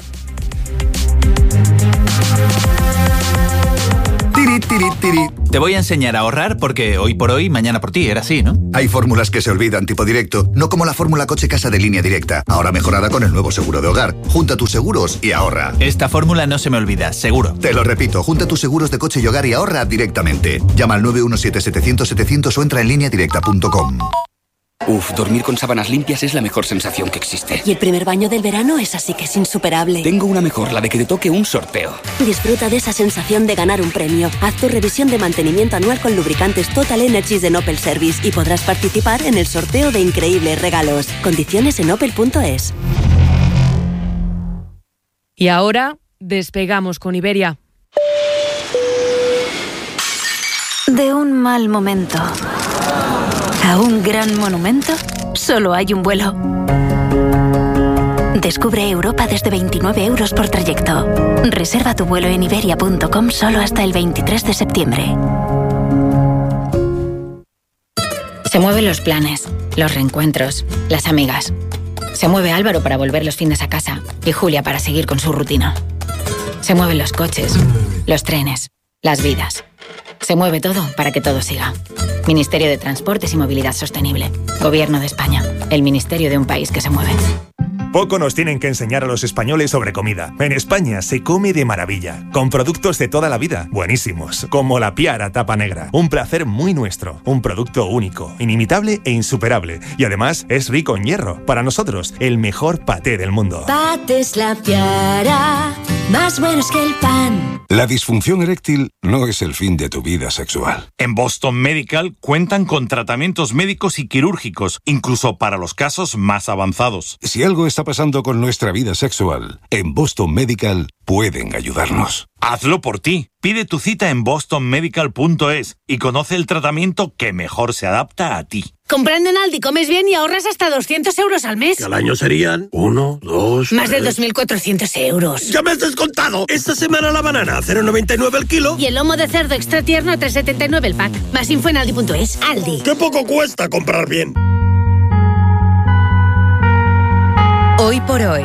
Tiri, tiri, tiri. Te voy a enseñar a ahorrar porque hoy por hoy, mañana por ti, era así, ¿no? Hay fórmulas que se olvidan, tipo directo, no como la fórmula coche-casa de Línea Directa, ahora mejorada con el nuevo seguro de hogar. Junta tus seguros y ahorra. Esta fórmula no se me olvida, seguro. Te lo repito, junta tus seguros de coche y hogar y ahorra directamente. Llama al nueve uno siete, setecientos, setecientos o entra en línea directa punto com. Uf, dormir con sábanas limpias es la mejor sensación que existe. Y el primer baño del verano es así que es insuperable. Tengo una mejor, la de que te toque un sorteo. Disfruta de esa sensación de ganar un premio. Haz tu revisión de mantenimiento anual con lubricantes Total Energies de Opel Service y podrás participar en el sorteo de increíbles regalos. Condiciones en opel punto es. Y ahora despegamos con Iberia. De un mal momento a un gran monumento, solo hay un vuelo. Descubre Europa desde veintinueve euros por trayecto. Reserva tu vuelo en iberia punto com solo hasta el veintitrés de septiembre. Se mueven los planes, los reencuentros, las amigas. Se mueve Álvaro para volver los fines a casa y Julia para seguir con su rutina. Se mueven los coches, los trenes, las vidas. Se mueve todo para que todo siga. Ministerio de Transportes y Movilidad Sostenible. Gobierno de España. El ministerio de un país que se mueve. Poco nos tienen que enseñar a los españoles sobre comida. En España se come de maravilla, con productos de toda la vida, buenísimos, como la Piara Tapa Negra. Un placer muy nuestro, un producto único, inimitable e insuperable. Y además es rico en hierro. Para nosotros, el mejor paté del mundo. Patés La Piara, más buenos que el pan. La disfunción eréctil no es el fin de tu vida sexual. En Boston Medical cuentan con tratamientos médicos y quirúrgicos, incluso para los casos más avanzados. Si algo está pasando con nuestra vida sexual, en Boston Medical pueden ayudarnos. Hazlo por ti. Pide tu cita en boston medical punto es y conoce el tratamiento que mejor se adapta a ti. Comprando en Aldi comes bien y ahorras hasta doscientos euros al mes. Que al año serían uno, dos... Más de dos mil cuatrocientos euros. ¡Ya me has descontado! Esta semana la banana a cero coma noventa y nueve el kilo. Y el lomo de cerdo extra tierno a tres coma setenta y nueve el pack. Más info en aldi punto es. Aldi. ¡Qué poco cuesta comprar bien! Hoy por hoy.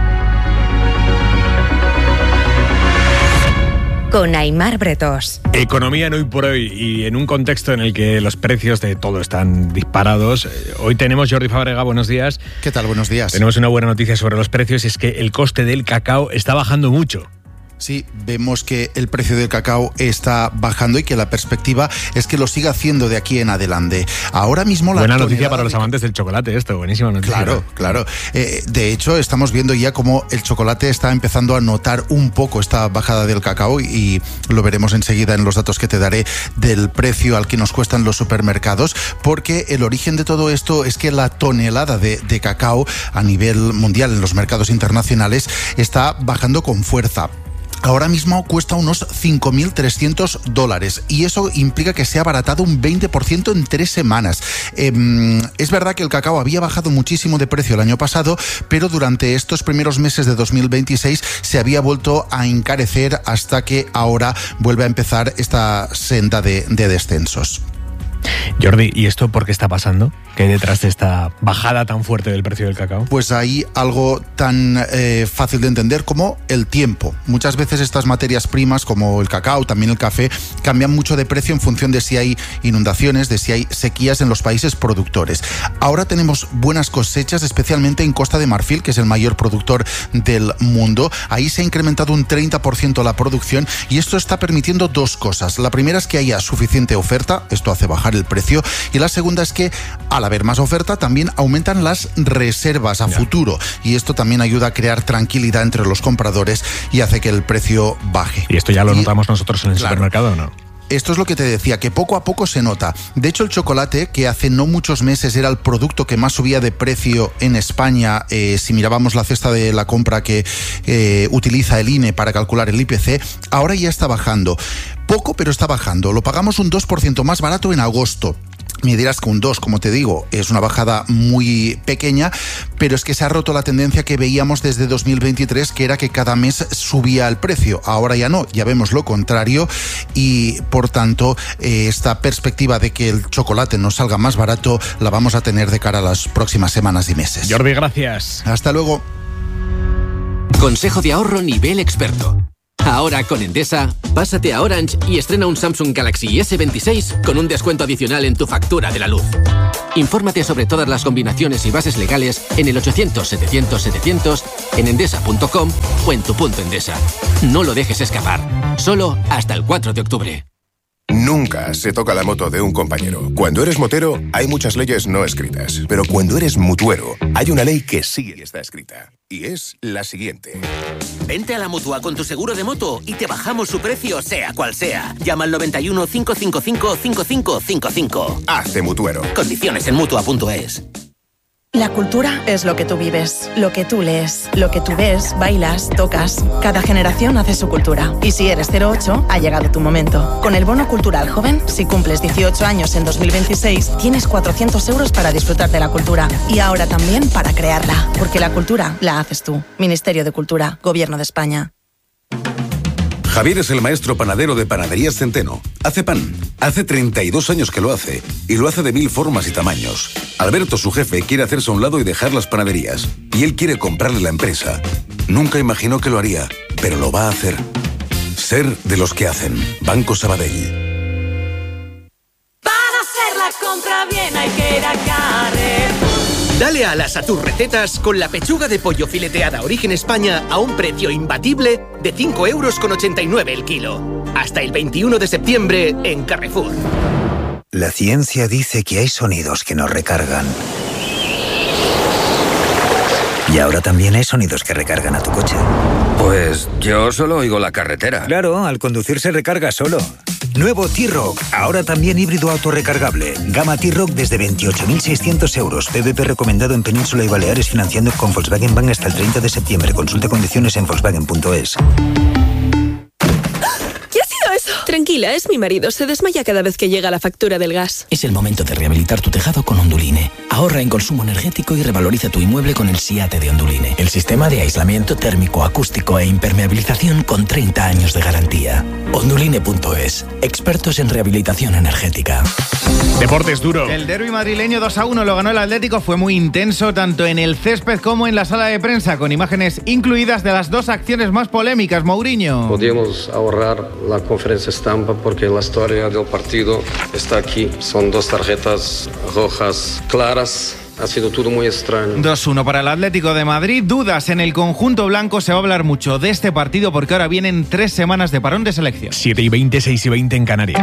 Con Aymar Bretos. Economía en Hoy por Hoy, y en un contexto en el que los precios de todo están disparados. Hoy tenemos Jordi Fábrega, buenos días. ¿Qué tal? Buenos días. Tenemos una buena noticia sobre los precios, es que el coste del cacao está bajando mucho. Sí, vemos que el precio del cacao está bajando y que la perspectiva es que lo siga haciendo de aquí en adelante. Ahora mismo la buena noticia para los amantes del chocolate, esto, buenísima noticia. Claro, claro. Eh, de hecho, estamos viendo ya cómo el chocolate está empezando a notar un poco esta bajada del cacao y lo veremos enseguida en los datos que te daré del precio al que nos cuestan los supermercados, porque el origen de todo esto es que la tonelada de, de cacao a nivel mundial en los mercados internacionales está bajando con fuerza. Ahora mismo cuesta unos cinco mil trescientos dólares y eso implica que se ha abaratado un veinte por ciento en tres semanas. Eh, es verdad que el cacao había bajado muchísimo de precio el año pasado, pero durante estos primeros meses de dos mil veintiséis se había vuelto a encarecer hasta que ahora vuelve a empezar esta senda de, de descensos. Jordi, ¿y esto por qué está pasando? ¿Qué hay detrás de esta bajada tan fuerte del precio del cacao? Pues hay algo tan eh, fácil de entender como el tiempo. Muchas veces estas materias primas, como el cacao, también el café, cambian mucho de precio en función de si hay inundaciones, de si hay sequías en los países productores. Ahora tenemos buenas cosechas, especialmente en Costa de Marfil, que es el mayor productor del mundo. Ahí se ha incrementado un treinta por ciento la producción y esto está permitiendo dos cosas. La primera es que haya suficiente oferta, esto hace bajar bajar el precio. Y la segunda es que al haber más oferta también aumentan las reservas a ya. futuro. Y esto también ayuda a crear tranquilidad entre los compradores y hace que el precio baje. ¿Y esto ya lo y, notamos nosotros en el claro. supermercado o no? Esto es lo que te decía, que poco a poco se nota. De hecho, el chocolate, que hace no muchos meses era el producto que más subía de precio en España, eh, si mirábamos la cesta de la compra que eh, utiliza el I N E para calcular el I P C, ahora ya está bajando. Poco, pero está bajando. Lo pagamos un dos por ciento más barato en agosto. Me dirás que un dos, como te digo, es una bajada muy pequeña, pero es que se ha roto la tendencia que veíamos desde dos mil veintitrés, que era que cada mes subía el precio. Ahora ya no, ya vemos lo contrario y, por tanto, eh, esta perspectiva de que el chocolate nos salga más barato la vamos a tener de cara a las próximas semanas y meses. Jordi, gracias. Hasta luego. Consejo de ahorro nivel experto. Ahora con Endesa, pásate a Orange y estrena un Samsung Galaxy ese veintiséis con un descuento adicional en tu factura de la luz. Infórmate sobre todas las combinaciones y bases legales en el ochocientos setecientos setecientos, en endesa punto com o en tu punto Endesa. No lo dejes escapar. Solo hasta el cuatro de octubre. Nunca se toca la moto de un compañero. Cuando eres motero, hay muchas leyes no escritas. Pero cuando eres mutuero, hay una ley que sí está escrita. Y es la siguiente. Vente a la Mutua con tu seguro de moto y te bajamos su precio, sea cual sea. Llama al noventa y uno, cinco cinco cinco, cinco cinco cinco cinco. Hazte mutuero. Condiciones en mutua punto es. La cultura es lo que tú vives, lo que tú lees, lo que tú ves, bailas, tocas. Cada generación hace su cultura. Y si eres cero ocho, ha llegado tu momento. Con el Bono Cultural Joven, si cumples dieciocho años en dos mil veintiséis, tienes cuatrocientos euros para disfrutar de la cultura. Y ahora también para crearla. Porque la cultura la haces tú. Ministerio de Cultura, Gobierno de España. Javier es el maestro panadero de Panaderías Centeno. Hace pan. Hace treinta y dos años que lo hace. Y lo hace de mil formas y tamaños. Alberto, su jefe, quiere hacerse a un lado y dejar las panaderías. Y él quiere comprarle la empresa. Nunca imaginó que lo haría, pero lo va a hacer. Ser de los que hacen. Banco Sabadell. Para hacer la compra bien hay que ir a Carrefour. Dale alas a tus recetas con la pechuga de pollo fileteada Origen España a un precio imbatible de cinco euros con ochenta y nueve el kilo. Hasta el veintiuno de septiembre en Carrefour. La ciencia dice que hay sonidos que nos recargan. Y ahora también hay sonidos que recargan a tu coche. Pues yo solo oigo la carretera. Claro, al conducir se recarga solo. Nuevo T-Roc, ahora también híbrido autorrecargable. Gama T-Roc desde veintiocho mil seiscientos euros. P V P recomendado en Península y Baleares, financiando con Volkswagen Bank hasta el treinta de septiembre. Consulte condiciones en volkswagen punto es. Tranquila, es mi marido. Se desmaya cada vez que llega la factura del gas. Es el momento de rehabilitar tu tejado con Onduline. Ahorra en consumo energético y revaloriza tu inmueble con el SIATE de Onduline. El sistema de aislamiento térmico, acústico e impermeabilización con treinta años de garantía. Onduline punto es. Expertos en rehabilitación energética. Deportes duro. El derbi madrileño dos a uno lo ganó el Atlético. Fue muy intenso tanto en el césped como en la sala de prensa, con imágenes incluidas de las dos acciones más polémicas. Mourinho. Podíamos ahorrar la conferencia estampa porque la historia del partido está aquí. Son dos tarjetas rojas claras. Ha sido todo muy extraño. dos uno para el Atlético de Madrid. Dudas en el conjunto blanco. Se va a hablar mucho de este partido porque ahora vienen tres semanas de parón de selección. siete y veinte, seis y veinte en Canarias.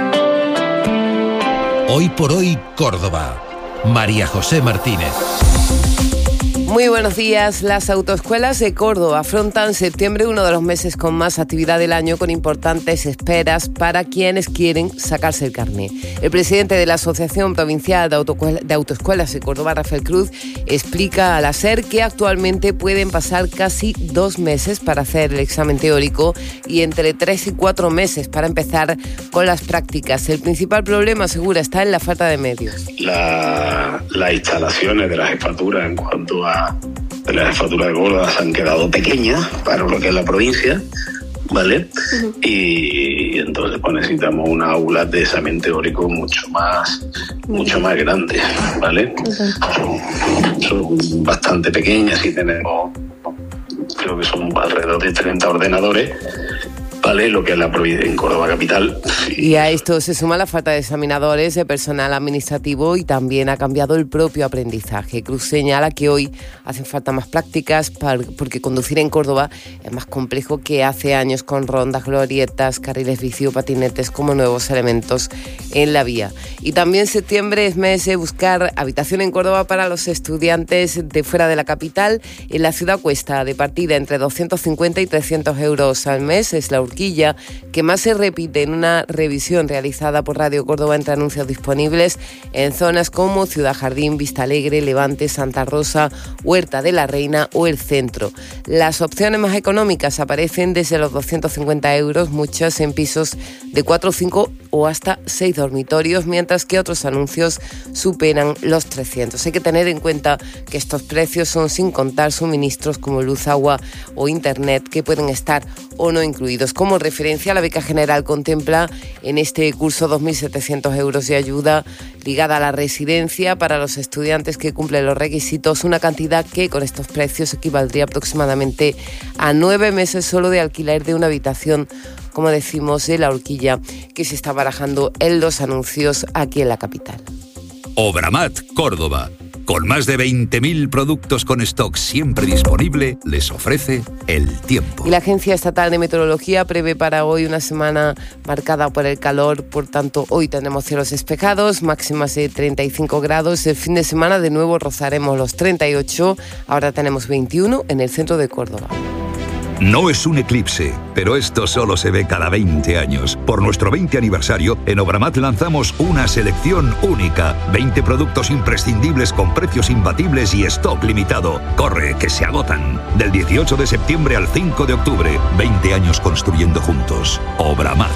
Hoy por hoy, Córdoba. María José Martínez. Muy buenos días. Las autoescuelas de Córdoba afrontan septiembre, uno de los meses con más actividad del año, con importantes esperas para quienes quieren sacarse el carné. El presidente de la Asociación Provincial de, Autoescuela, de Autoescuelas de Córdoba, Rafael Cruz, explica al ASER que actualmente pueden pasar casi dos meses para hacer el examen teórico y entre tres y cuatro meses para empezar con las prácticas. El principal problema, asegura, está en la falta de medios. La, las instalaciones de la jefatura en cuanto a de la jefatura de Córdoba se han quedado pequeñas para lo que es la provincia, ¿vale? Uh-huh. Y entonces pues necesitamos una aula de examen teórico mucho más, mucho más grande, ¿vale? Uh-huh. Son, son bastante pequeñas y tenemos, creo que son alrededor de treinta ordenadores, ¿vale? Lo que es la provincia en Córdoba capital Y a esto se suma la falta de examinadores, de personal administrativo y también ha cambiado el propio aprendizaje. Cruz señala que hoy hacen falta más prácticas porque conducir en Córdoba es más complejo que hace años, con rondas, glorietas, carriles bici o patinetes como nuevos elementos en la vía. Y también septiembre es mes de buscar habitación en Córdoba para los estudiantes de fuera de la capital. En la ciudad cuesta de partida entre doscientos cincuenta y trescientos euros al mes. Es la horquilla que más se repite en una revisión realizada por Radio Córdoba entre anuncios disponibles en zonas como Ciudad Jardín, Vista Alegre, Levante, Santa Rosa, Huerta de la Reina o el centro. Las opciones más económicas aparecen desde los doscientos cincuenta euros, muchas en pisos de cuatro, cinco o hasta seis dormitorios, mientras que otros anuncios superan los trescientos. Hay que tener en cuenta que estos precios son sin contar suministros como luz, agua o internet, que pueden estar o no incluidos. Como referencia, la beca general contempla en este curso dos mil setecientos euros de ayuda ligada a la residencia para los estudiantes que cumplen los requisitos, una cantidad que con estos precios equivaldría aproximadamente a nueve meses solo de alquiler de una habitación, como decimos, de la horquilla que se está barajando en los anuncios aquí en la capital. Obramat Córdoba, con más de veinte mil productos con stock siempre disponible, les ofrece el tiempo. Y la Agencia Estatal de Meteorología prevé para hoy una semana marcada por el calor, por tanto hoy tenemos cielos despejados, máximas de treinta y cinco grados, el fin de semana de nuevo rozaremos los treinta y ocho, ahora tenemos veintiuno en el centro de Córdoba. No es un eclipse, pero esto solo se ve cada veinte años. Por nuestro veinte aniversario, en Obramat lanzamos una selección única. veinte productos imprescindibles con precios imbatibles y stock limitado. Corre, que se agotan. Del dieciocho de septiembre al cinco de octubre. veinte años construyendo juntos. Obramat.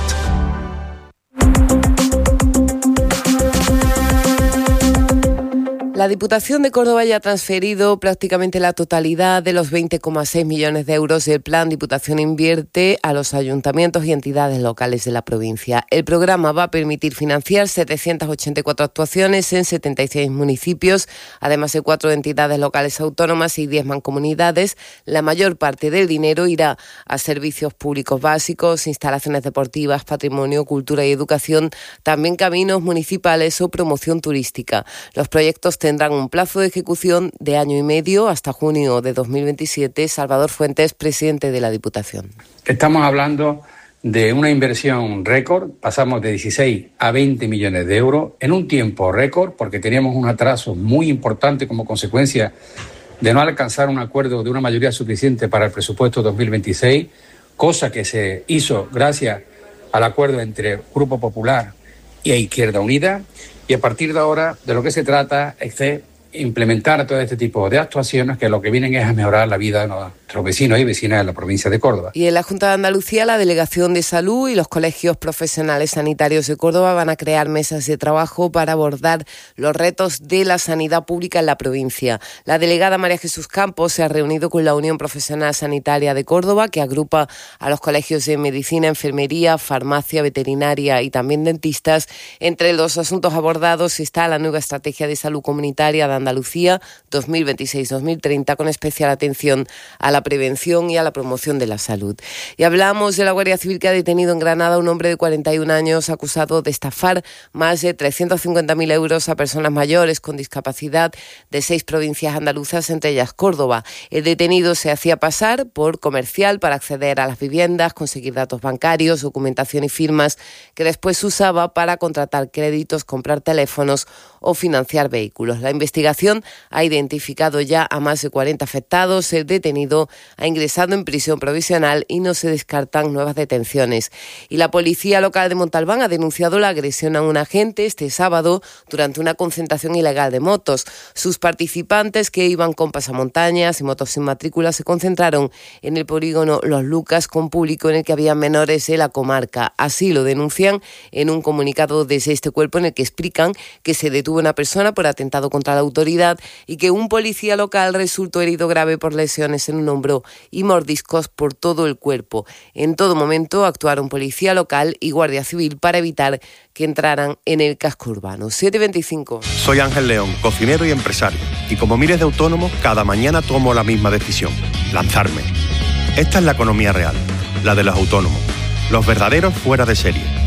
La Diputación de Córdoba ya ha transferido prácticamente la totalidad de los veinte coma seis millones de euros del Plan Diputación Invierte a los ayuntamientos y entidades locales de la provincia. El programa va a permitir financiar setecientas ochenta y cuatro actuaciones en setenta y seis municipios, además de cuatro entidades locales autónomas y diez mancomunidades. La mayor parte del dinero irá a servicios públicos básicos, instalaciones deportivas, patrimonio, cultura y educación, también caminos municipales o promoción turística. Los proyectos tendrán un plazo de ejecución de año y medio hasta junio de dos mil veintisiete. Salvador Fuentes, presidente de la Diputación. Estamos hablando de una inversión récord, pasamos de dieciséis a veinte millones de euros en un tiempo récord, porque teníamos un atraso muy importante como consecuencia de no alcanzar un acuerdo de una mayoría suficiente para el presupuesto dos mil veintiséis, cosa que se hizo gracias al acuerdo entre Grupo Popular y Izquierda Unida. Y a partir de ahora, de lo que se trata es de implementar todo este tipo de actuaciones que lo que vienen es a mejorar la vida de nuestros vecinos y vecinas de la provincia de Córdoba. Y en la Junta de Andalucía, la Delegación de Salud y los colegios profesionales sanitarios de Córdoba van a crear mesas de trabajo para abordar los retos de la sanidad pública en la provincia. La delegada María Jesús Campos se ha reunido con la Unión Profesional Sanitaria de Córdoba, que agrupa a los colegios de medicina, enfermería, farmacia, veterinaria y también dentistas. Entre los asuntos abordados está la nueva estrategia de salud comunitaria de Andalucía dos mil veintiséis dos mil treinta, con especial atención a la prevención y a la promoción de la salud. Y hablamos de la Guardia Civil, que ha detenido en Granada a un hombre de cuarenta y un años acusado de estafar más de trescientos cincuenta mil euros a personas mayores con discapacidad de seis provincias andaluzas, entre ellas Córdoba. El detenido se hacía pasar por comercial para acceder a las viviendas, conseguir datos bancarios, documentación y firmas que después usaba para contratar créditos, comprar teléfonos o financiar vehículos. La investigación ha identificado ya a más de cuarenta afectados. El detenido ha ingresado en prisión provisional y no se descartan nuevas detenciones. Y la policía local de Montalbán ha denunciado la agresión a un agente este sábado durante una concentración ilegal de motos. Sus participantes, que iban con pasamontañas y motos sin matrícula, se concentraron en el polígono Los Lucas con público en el que había menores de la comarca. Así lo denuncian en un comunicado desde este cuerpo, en el que explican que se detuvo una persona por atentado contra la autoridad y que un policía local resultó herido grave por lesiones en un hombro y mordiscos por todo el cuerpo. En todo momento actuaron policía local y guardia civil para evitar que entraran en el casco urbano. siete veinticinco. Soy Ángel León, cocinero y empresario, y como miles de autónomos, cada mañana tomo la misma decisión: lanzarme. Esta es la economía real, la de los autónomos, los verdaderos fuera de serie.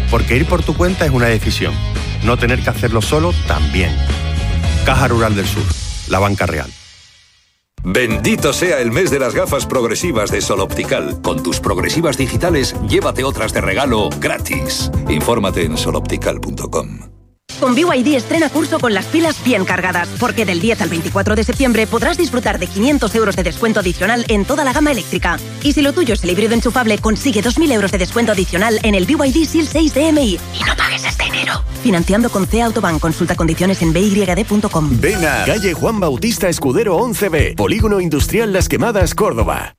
Porque ir por tu cuenta es una decisión. No tener que hacerlo solo también. Caja Rural del Sur, la banca real. Bendito sea el mes de las gafas progresivas de Sol Optical. Con tus progresivas digitales, llévate otras de regalo gratis. Infórmate en sol optical punto com. Con B Y D estrena curso con las pilas bien cargadas, porque del diez al veinticuatro de septiembre podrás disfrutar de quinientos euros de descuento adicional en toda la gama eléctrica. Y si lo tuyo es el híbrido enchufable, consigue dos mil euros de descuento adicional en el B Y D S I L seis D M I. Y no pagues este enero. Financiando con C Autobank. Consulta condiciones en b y d punto com. Ven a calle Juan Bautista Escudero once B, Polígono Industrial Las Quemadas, Córdoba.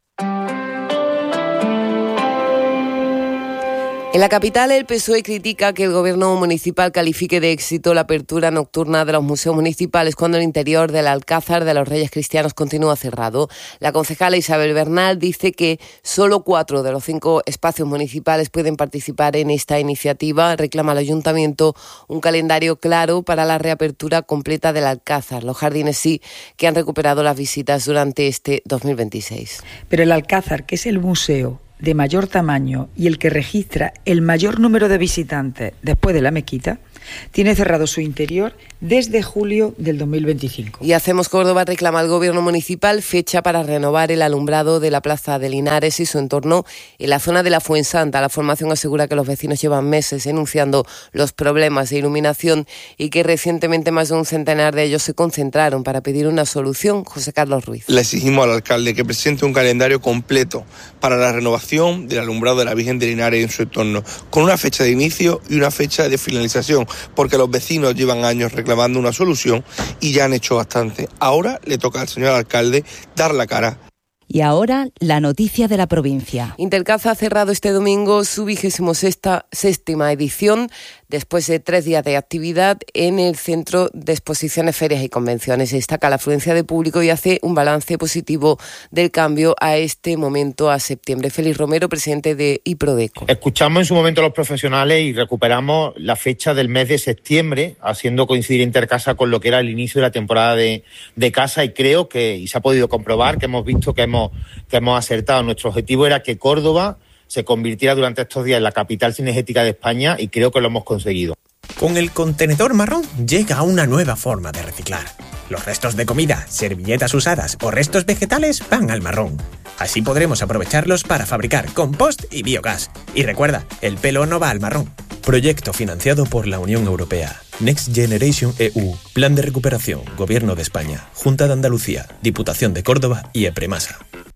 En la capital, el P S O E critica que el gobierno municipal califique de éxito la apertura nocturna de los museos municipales cuando el interior del Alcázar de los Reyes Cristianos continúa cerrado. La concejala Isabel Bernal dice que solo cuatro de los cinco espacios municipales pueden participar en esta iniciativa. Reclama al ayuntamiento un calendario claro para la reapertura completa del Alcázar. Los jardines sí que han recuperado las visitas durante este dos mil veintiséis. Pero el Alcázar, que es el museo de mayor tamaño y el que registra el mayor número de visitantes después de la Mequita, tiene cerrado su interior desde julio del dos mil veinticinco. Y Hacemos Córdoba reclama al gobierno municipal fecha para renovar el alumbrado de la Plaza de Linares y su entorno en la zona de la Fuensanta. La formación asegura que los vecinos llevan meses denunciando los problemas de iluminación y que recientemente más de un centenar de ellos se concentraron para pedir una solución. José Carlos Ruiz. Le exigimos al alcalde que presente un calendario completo para la renovación del alumbrado de la Virgen de Linares y en su entorno, con una fecha de inicio y una fecha de finalización, porque los vecinos llevan años reclamando una solución y ya han hecho bastante. Ahora le toca al señor alcalde dar la cara. Y ahora, la noticia de la provincia. Intercaza ha cerrado este domingo su vigésimo sexta, séptima edición, después de tres días de actividad en el Centro de Exposiciones, Ferias y Convenciones. Destaca la afluencia de público y hace un balance positivo del cambio a este momento, a septiembre. Félix Romero, presidente de IPRODECO. Escuchamos en su momento a los profesionales y recuperamos la fecha del mes de septiembre, haciendo coincidir Intercasa con lo que era el inicio de la temporada de, de casa, y creo que, y se ha podido comprobar, que hemos visto que hemos, que hemos acertado. Nuestro objetivo era que Córdoba se convirtiera durante estos días en la capital cinegética de España, y creo que lo hemos conseguido. Con el contenedor marrón llega una nueva forma de reciclar. Los restos de comida, servilletas usadas o restos vegetales van al marrón. Así podremos aprovecharlos para fabricar compost y biogás. Y recuerda, el pelo no va al marrón. Proyecto financiado por la Unión Europea. Next Generation E U. Plan de recuperación. Gobierno de España. Junta de Andalucía. Diputación de Córdoba y EPREMASA.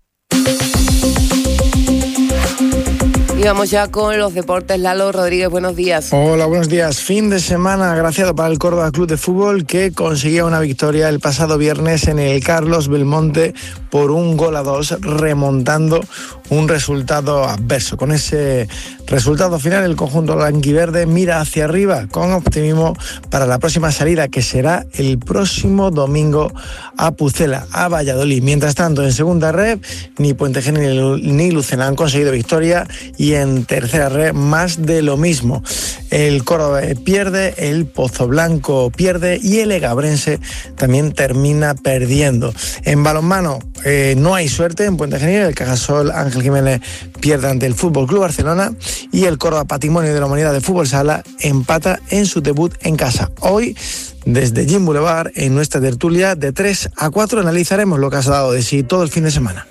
Y vamos ya con los deportes. Lalo Rodríguez, buenos días. Hola, buenos días. Fin de semana agraciado para el Córdoba Club de Fútbol, que conseguía una victoria el pasado viernes en el Carlos Belmonte por un gol a dos, remontando un resultado adverso. Con ese resultado final, el conjunto blanquiverde mira hacia arriba con optimismo para la próxima salida, que será el próximo domingo a Pucela, a Valladolid. Mientras tanto, en segunda red, ni Puente Genil ni Lucena han conseguido victoria, y en tercera red más de lo mismo. El Córdoba pierde, el Pozoblanco pierde y el Egabrense también termina perdiendo. En balonmano eh, no hay suerte en Puente Genil. El Cajasol Ángel Jiménez pierde ante el Fútbol Club Barcelona, y el Córdoba Patrimonio de la Humanidad de Fútbol Sala empata en su debut en casa. Hoy, desde Gym Boulevard, en nuestra tertulia de tres a cuatro, analizaremos lo que ha dado de sí todo el fin de semana.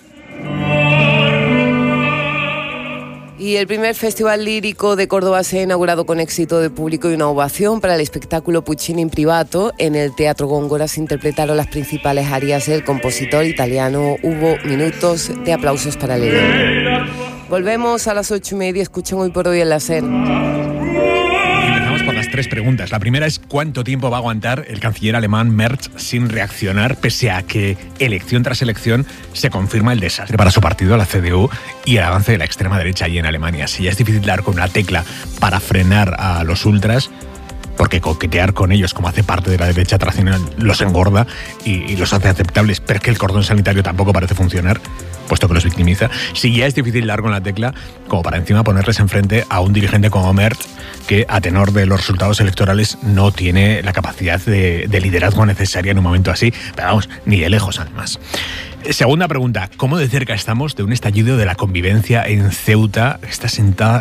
Y el primer Festival Lírico de Córdoba se ha inaugurado con éxito de público y una ovación para el espectáculo Puccini in Privato. En el Teatro Góngora se interpretaron las principales arias del compositor italiano. Hubo minutos de aplausos para Leo. Volvemos a las ocho y media. Escuchen Hoy por Hoy en la SER. Por las tres preguntas. La primera es: ¿cuánto tiempo va a aguantar el canciller alemán Merz sin reaccionar, pese a que elección tras elección se confirma el desastre para su partido, la C D U, y el avance de la extrema derecha allí en Alemania? Si ya es difícil dar con una tecla para frenar a los ultras, porque coquetear con ellos, como hace parte de la derecha tradicional, los engorda y, y los hace aceptables, pero es que el cordón sanitario tampoco parece funcionar, puesto que los victimiza. Si ya es difícil dar con la tecla, como para encima ponerles enfrente a un dirigente como Merz, que a tenor de los resultados electorales no tiene la capacidad de, de liderazgo necesaria en un momento así, pero vamos, ni de lejos además. Segunda pregunta: ¿cómo de cerca estamos de un estallido de la convivencia en Ceuta? Está sentada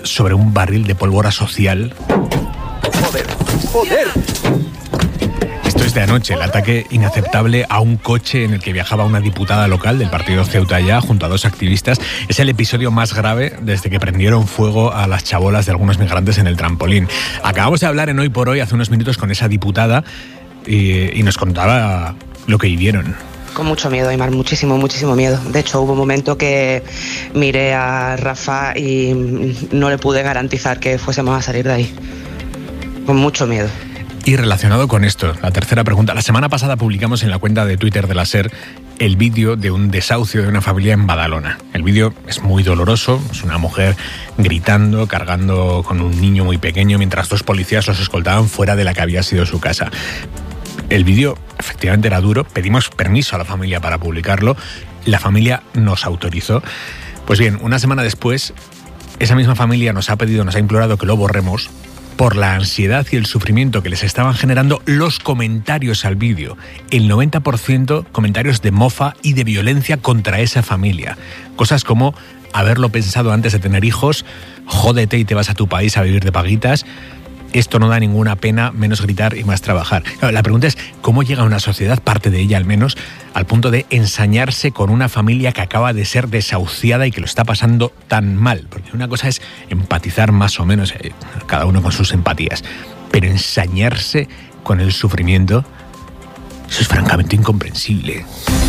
sobre un barril de pólvora social. ¡Joder! ¡Joder! Esto es de anoche, el ataque inaceptable a un coche en el que viajaba una diputada local del partido Ceuta Ya junto a dos activistas. Es el episodio más grave desde que prendieron fuego a las chabolas de algunos migrantes en el trampolín. Acabamos de hablar en Hoy por Hoy hace unos minutos con esa diputada y, y nos contaba lo que vivieron. Con mucho miedo, Aymar, muchísimo, muchísimo miedo. De hecho, hubo un momento que miré a Rafa y no le pude garantizar que fuésemos a salir de ahí. Con mucho miedo. Y relacionado con esto, la tercera pregunta. La semana pasada publicamos en la cuenta de Twitter de la SER el vídeo de un desahucio de una familia en Badalona. El vídeo es muy doloroso, es una mujer gritando, cargando con un niño muy pequeño, mientras dos policías los escoltaban fuera de la que había sido su casa. El vídeo efectivamente era duro, pedimos permiso a la familia para publicarlo, la familia nos autorizó. Pues bien, una semana después, esa misma familia nos ha pedido, nos ha implorado que lo borremos, por la ansiedad y el sufrimiento que les estaban generando los comentarios al vídeo. El noventa por ciento comentarios de mofa y de violencia contra esa familia. Cosas como haberlo pensado antes de tener hijos, jódete y te vas a tu país a vivir de paguitas, esto no da ninguna pena, menos gritar y más trabajar. Claro, la pregunta es, ¿cómo llega una sociedad, parte de ella al menos, al punto de ensañarse con una familia que acaba de ser desahuciada y que lo está pasando tan mal? Porque una cosa es empatizar más o menos, eh, cada uno con sus empatías, pero ensañarse con el sufrimiento, eso es francamente incomprensible.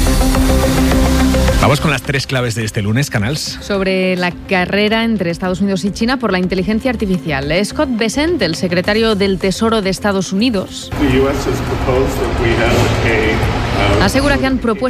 Vamos con las tres claves de este lunes, Canals. Sobre la carrera entre Estados Unidos y China por la inteligencia artificial. Scott Bessent, el secretario del Tesoro de Estados Unidos, asegura que han propuesto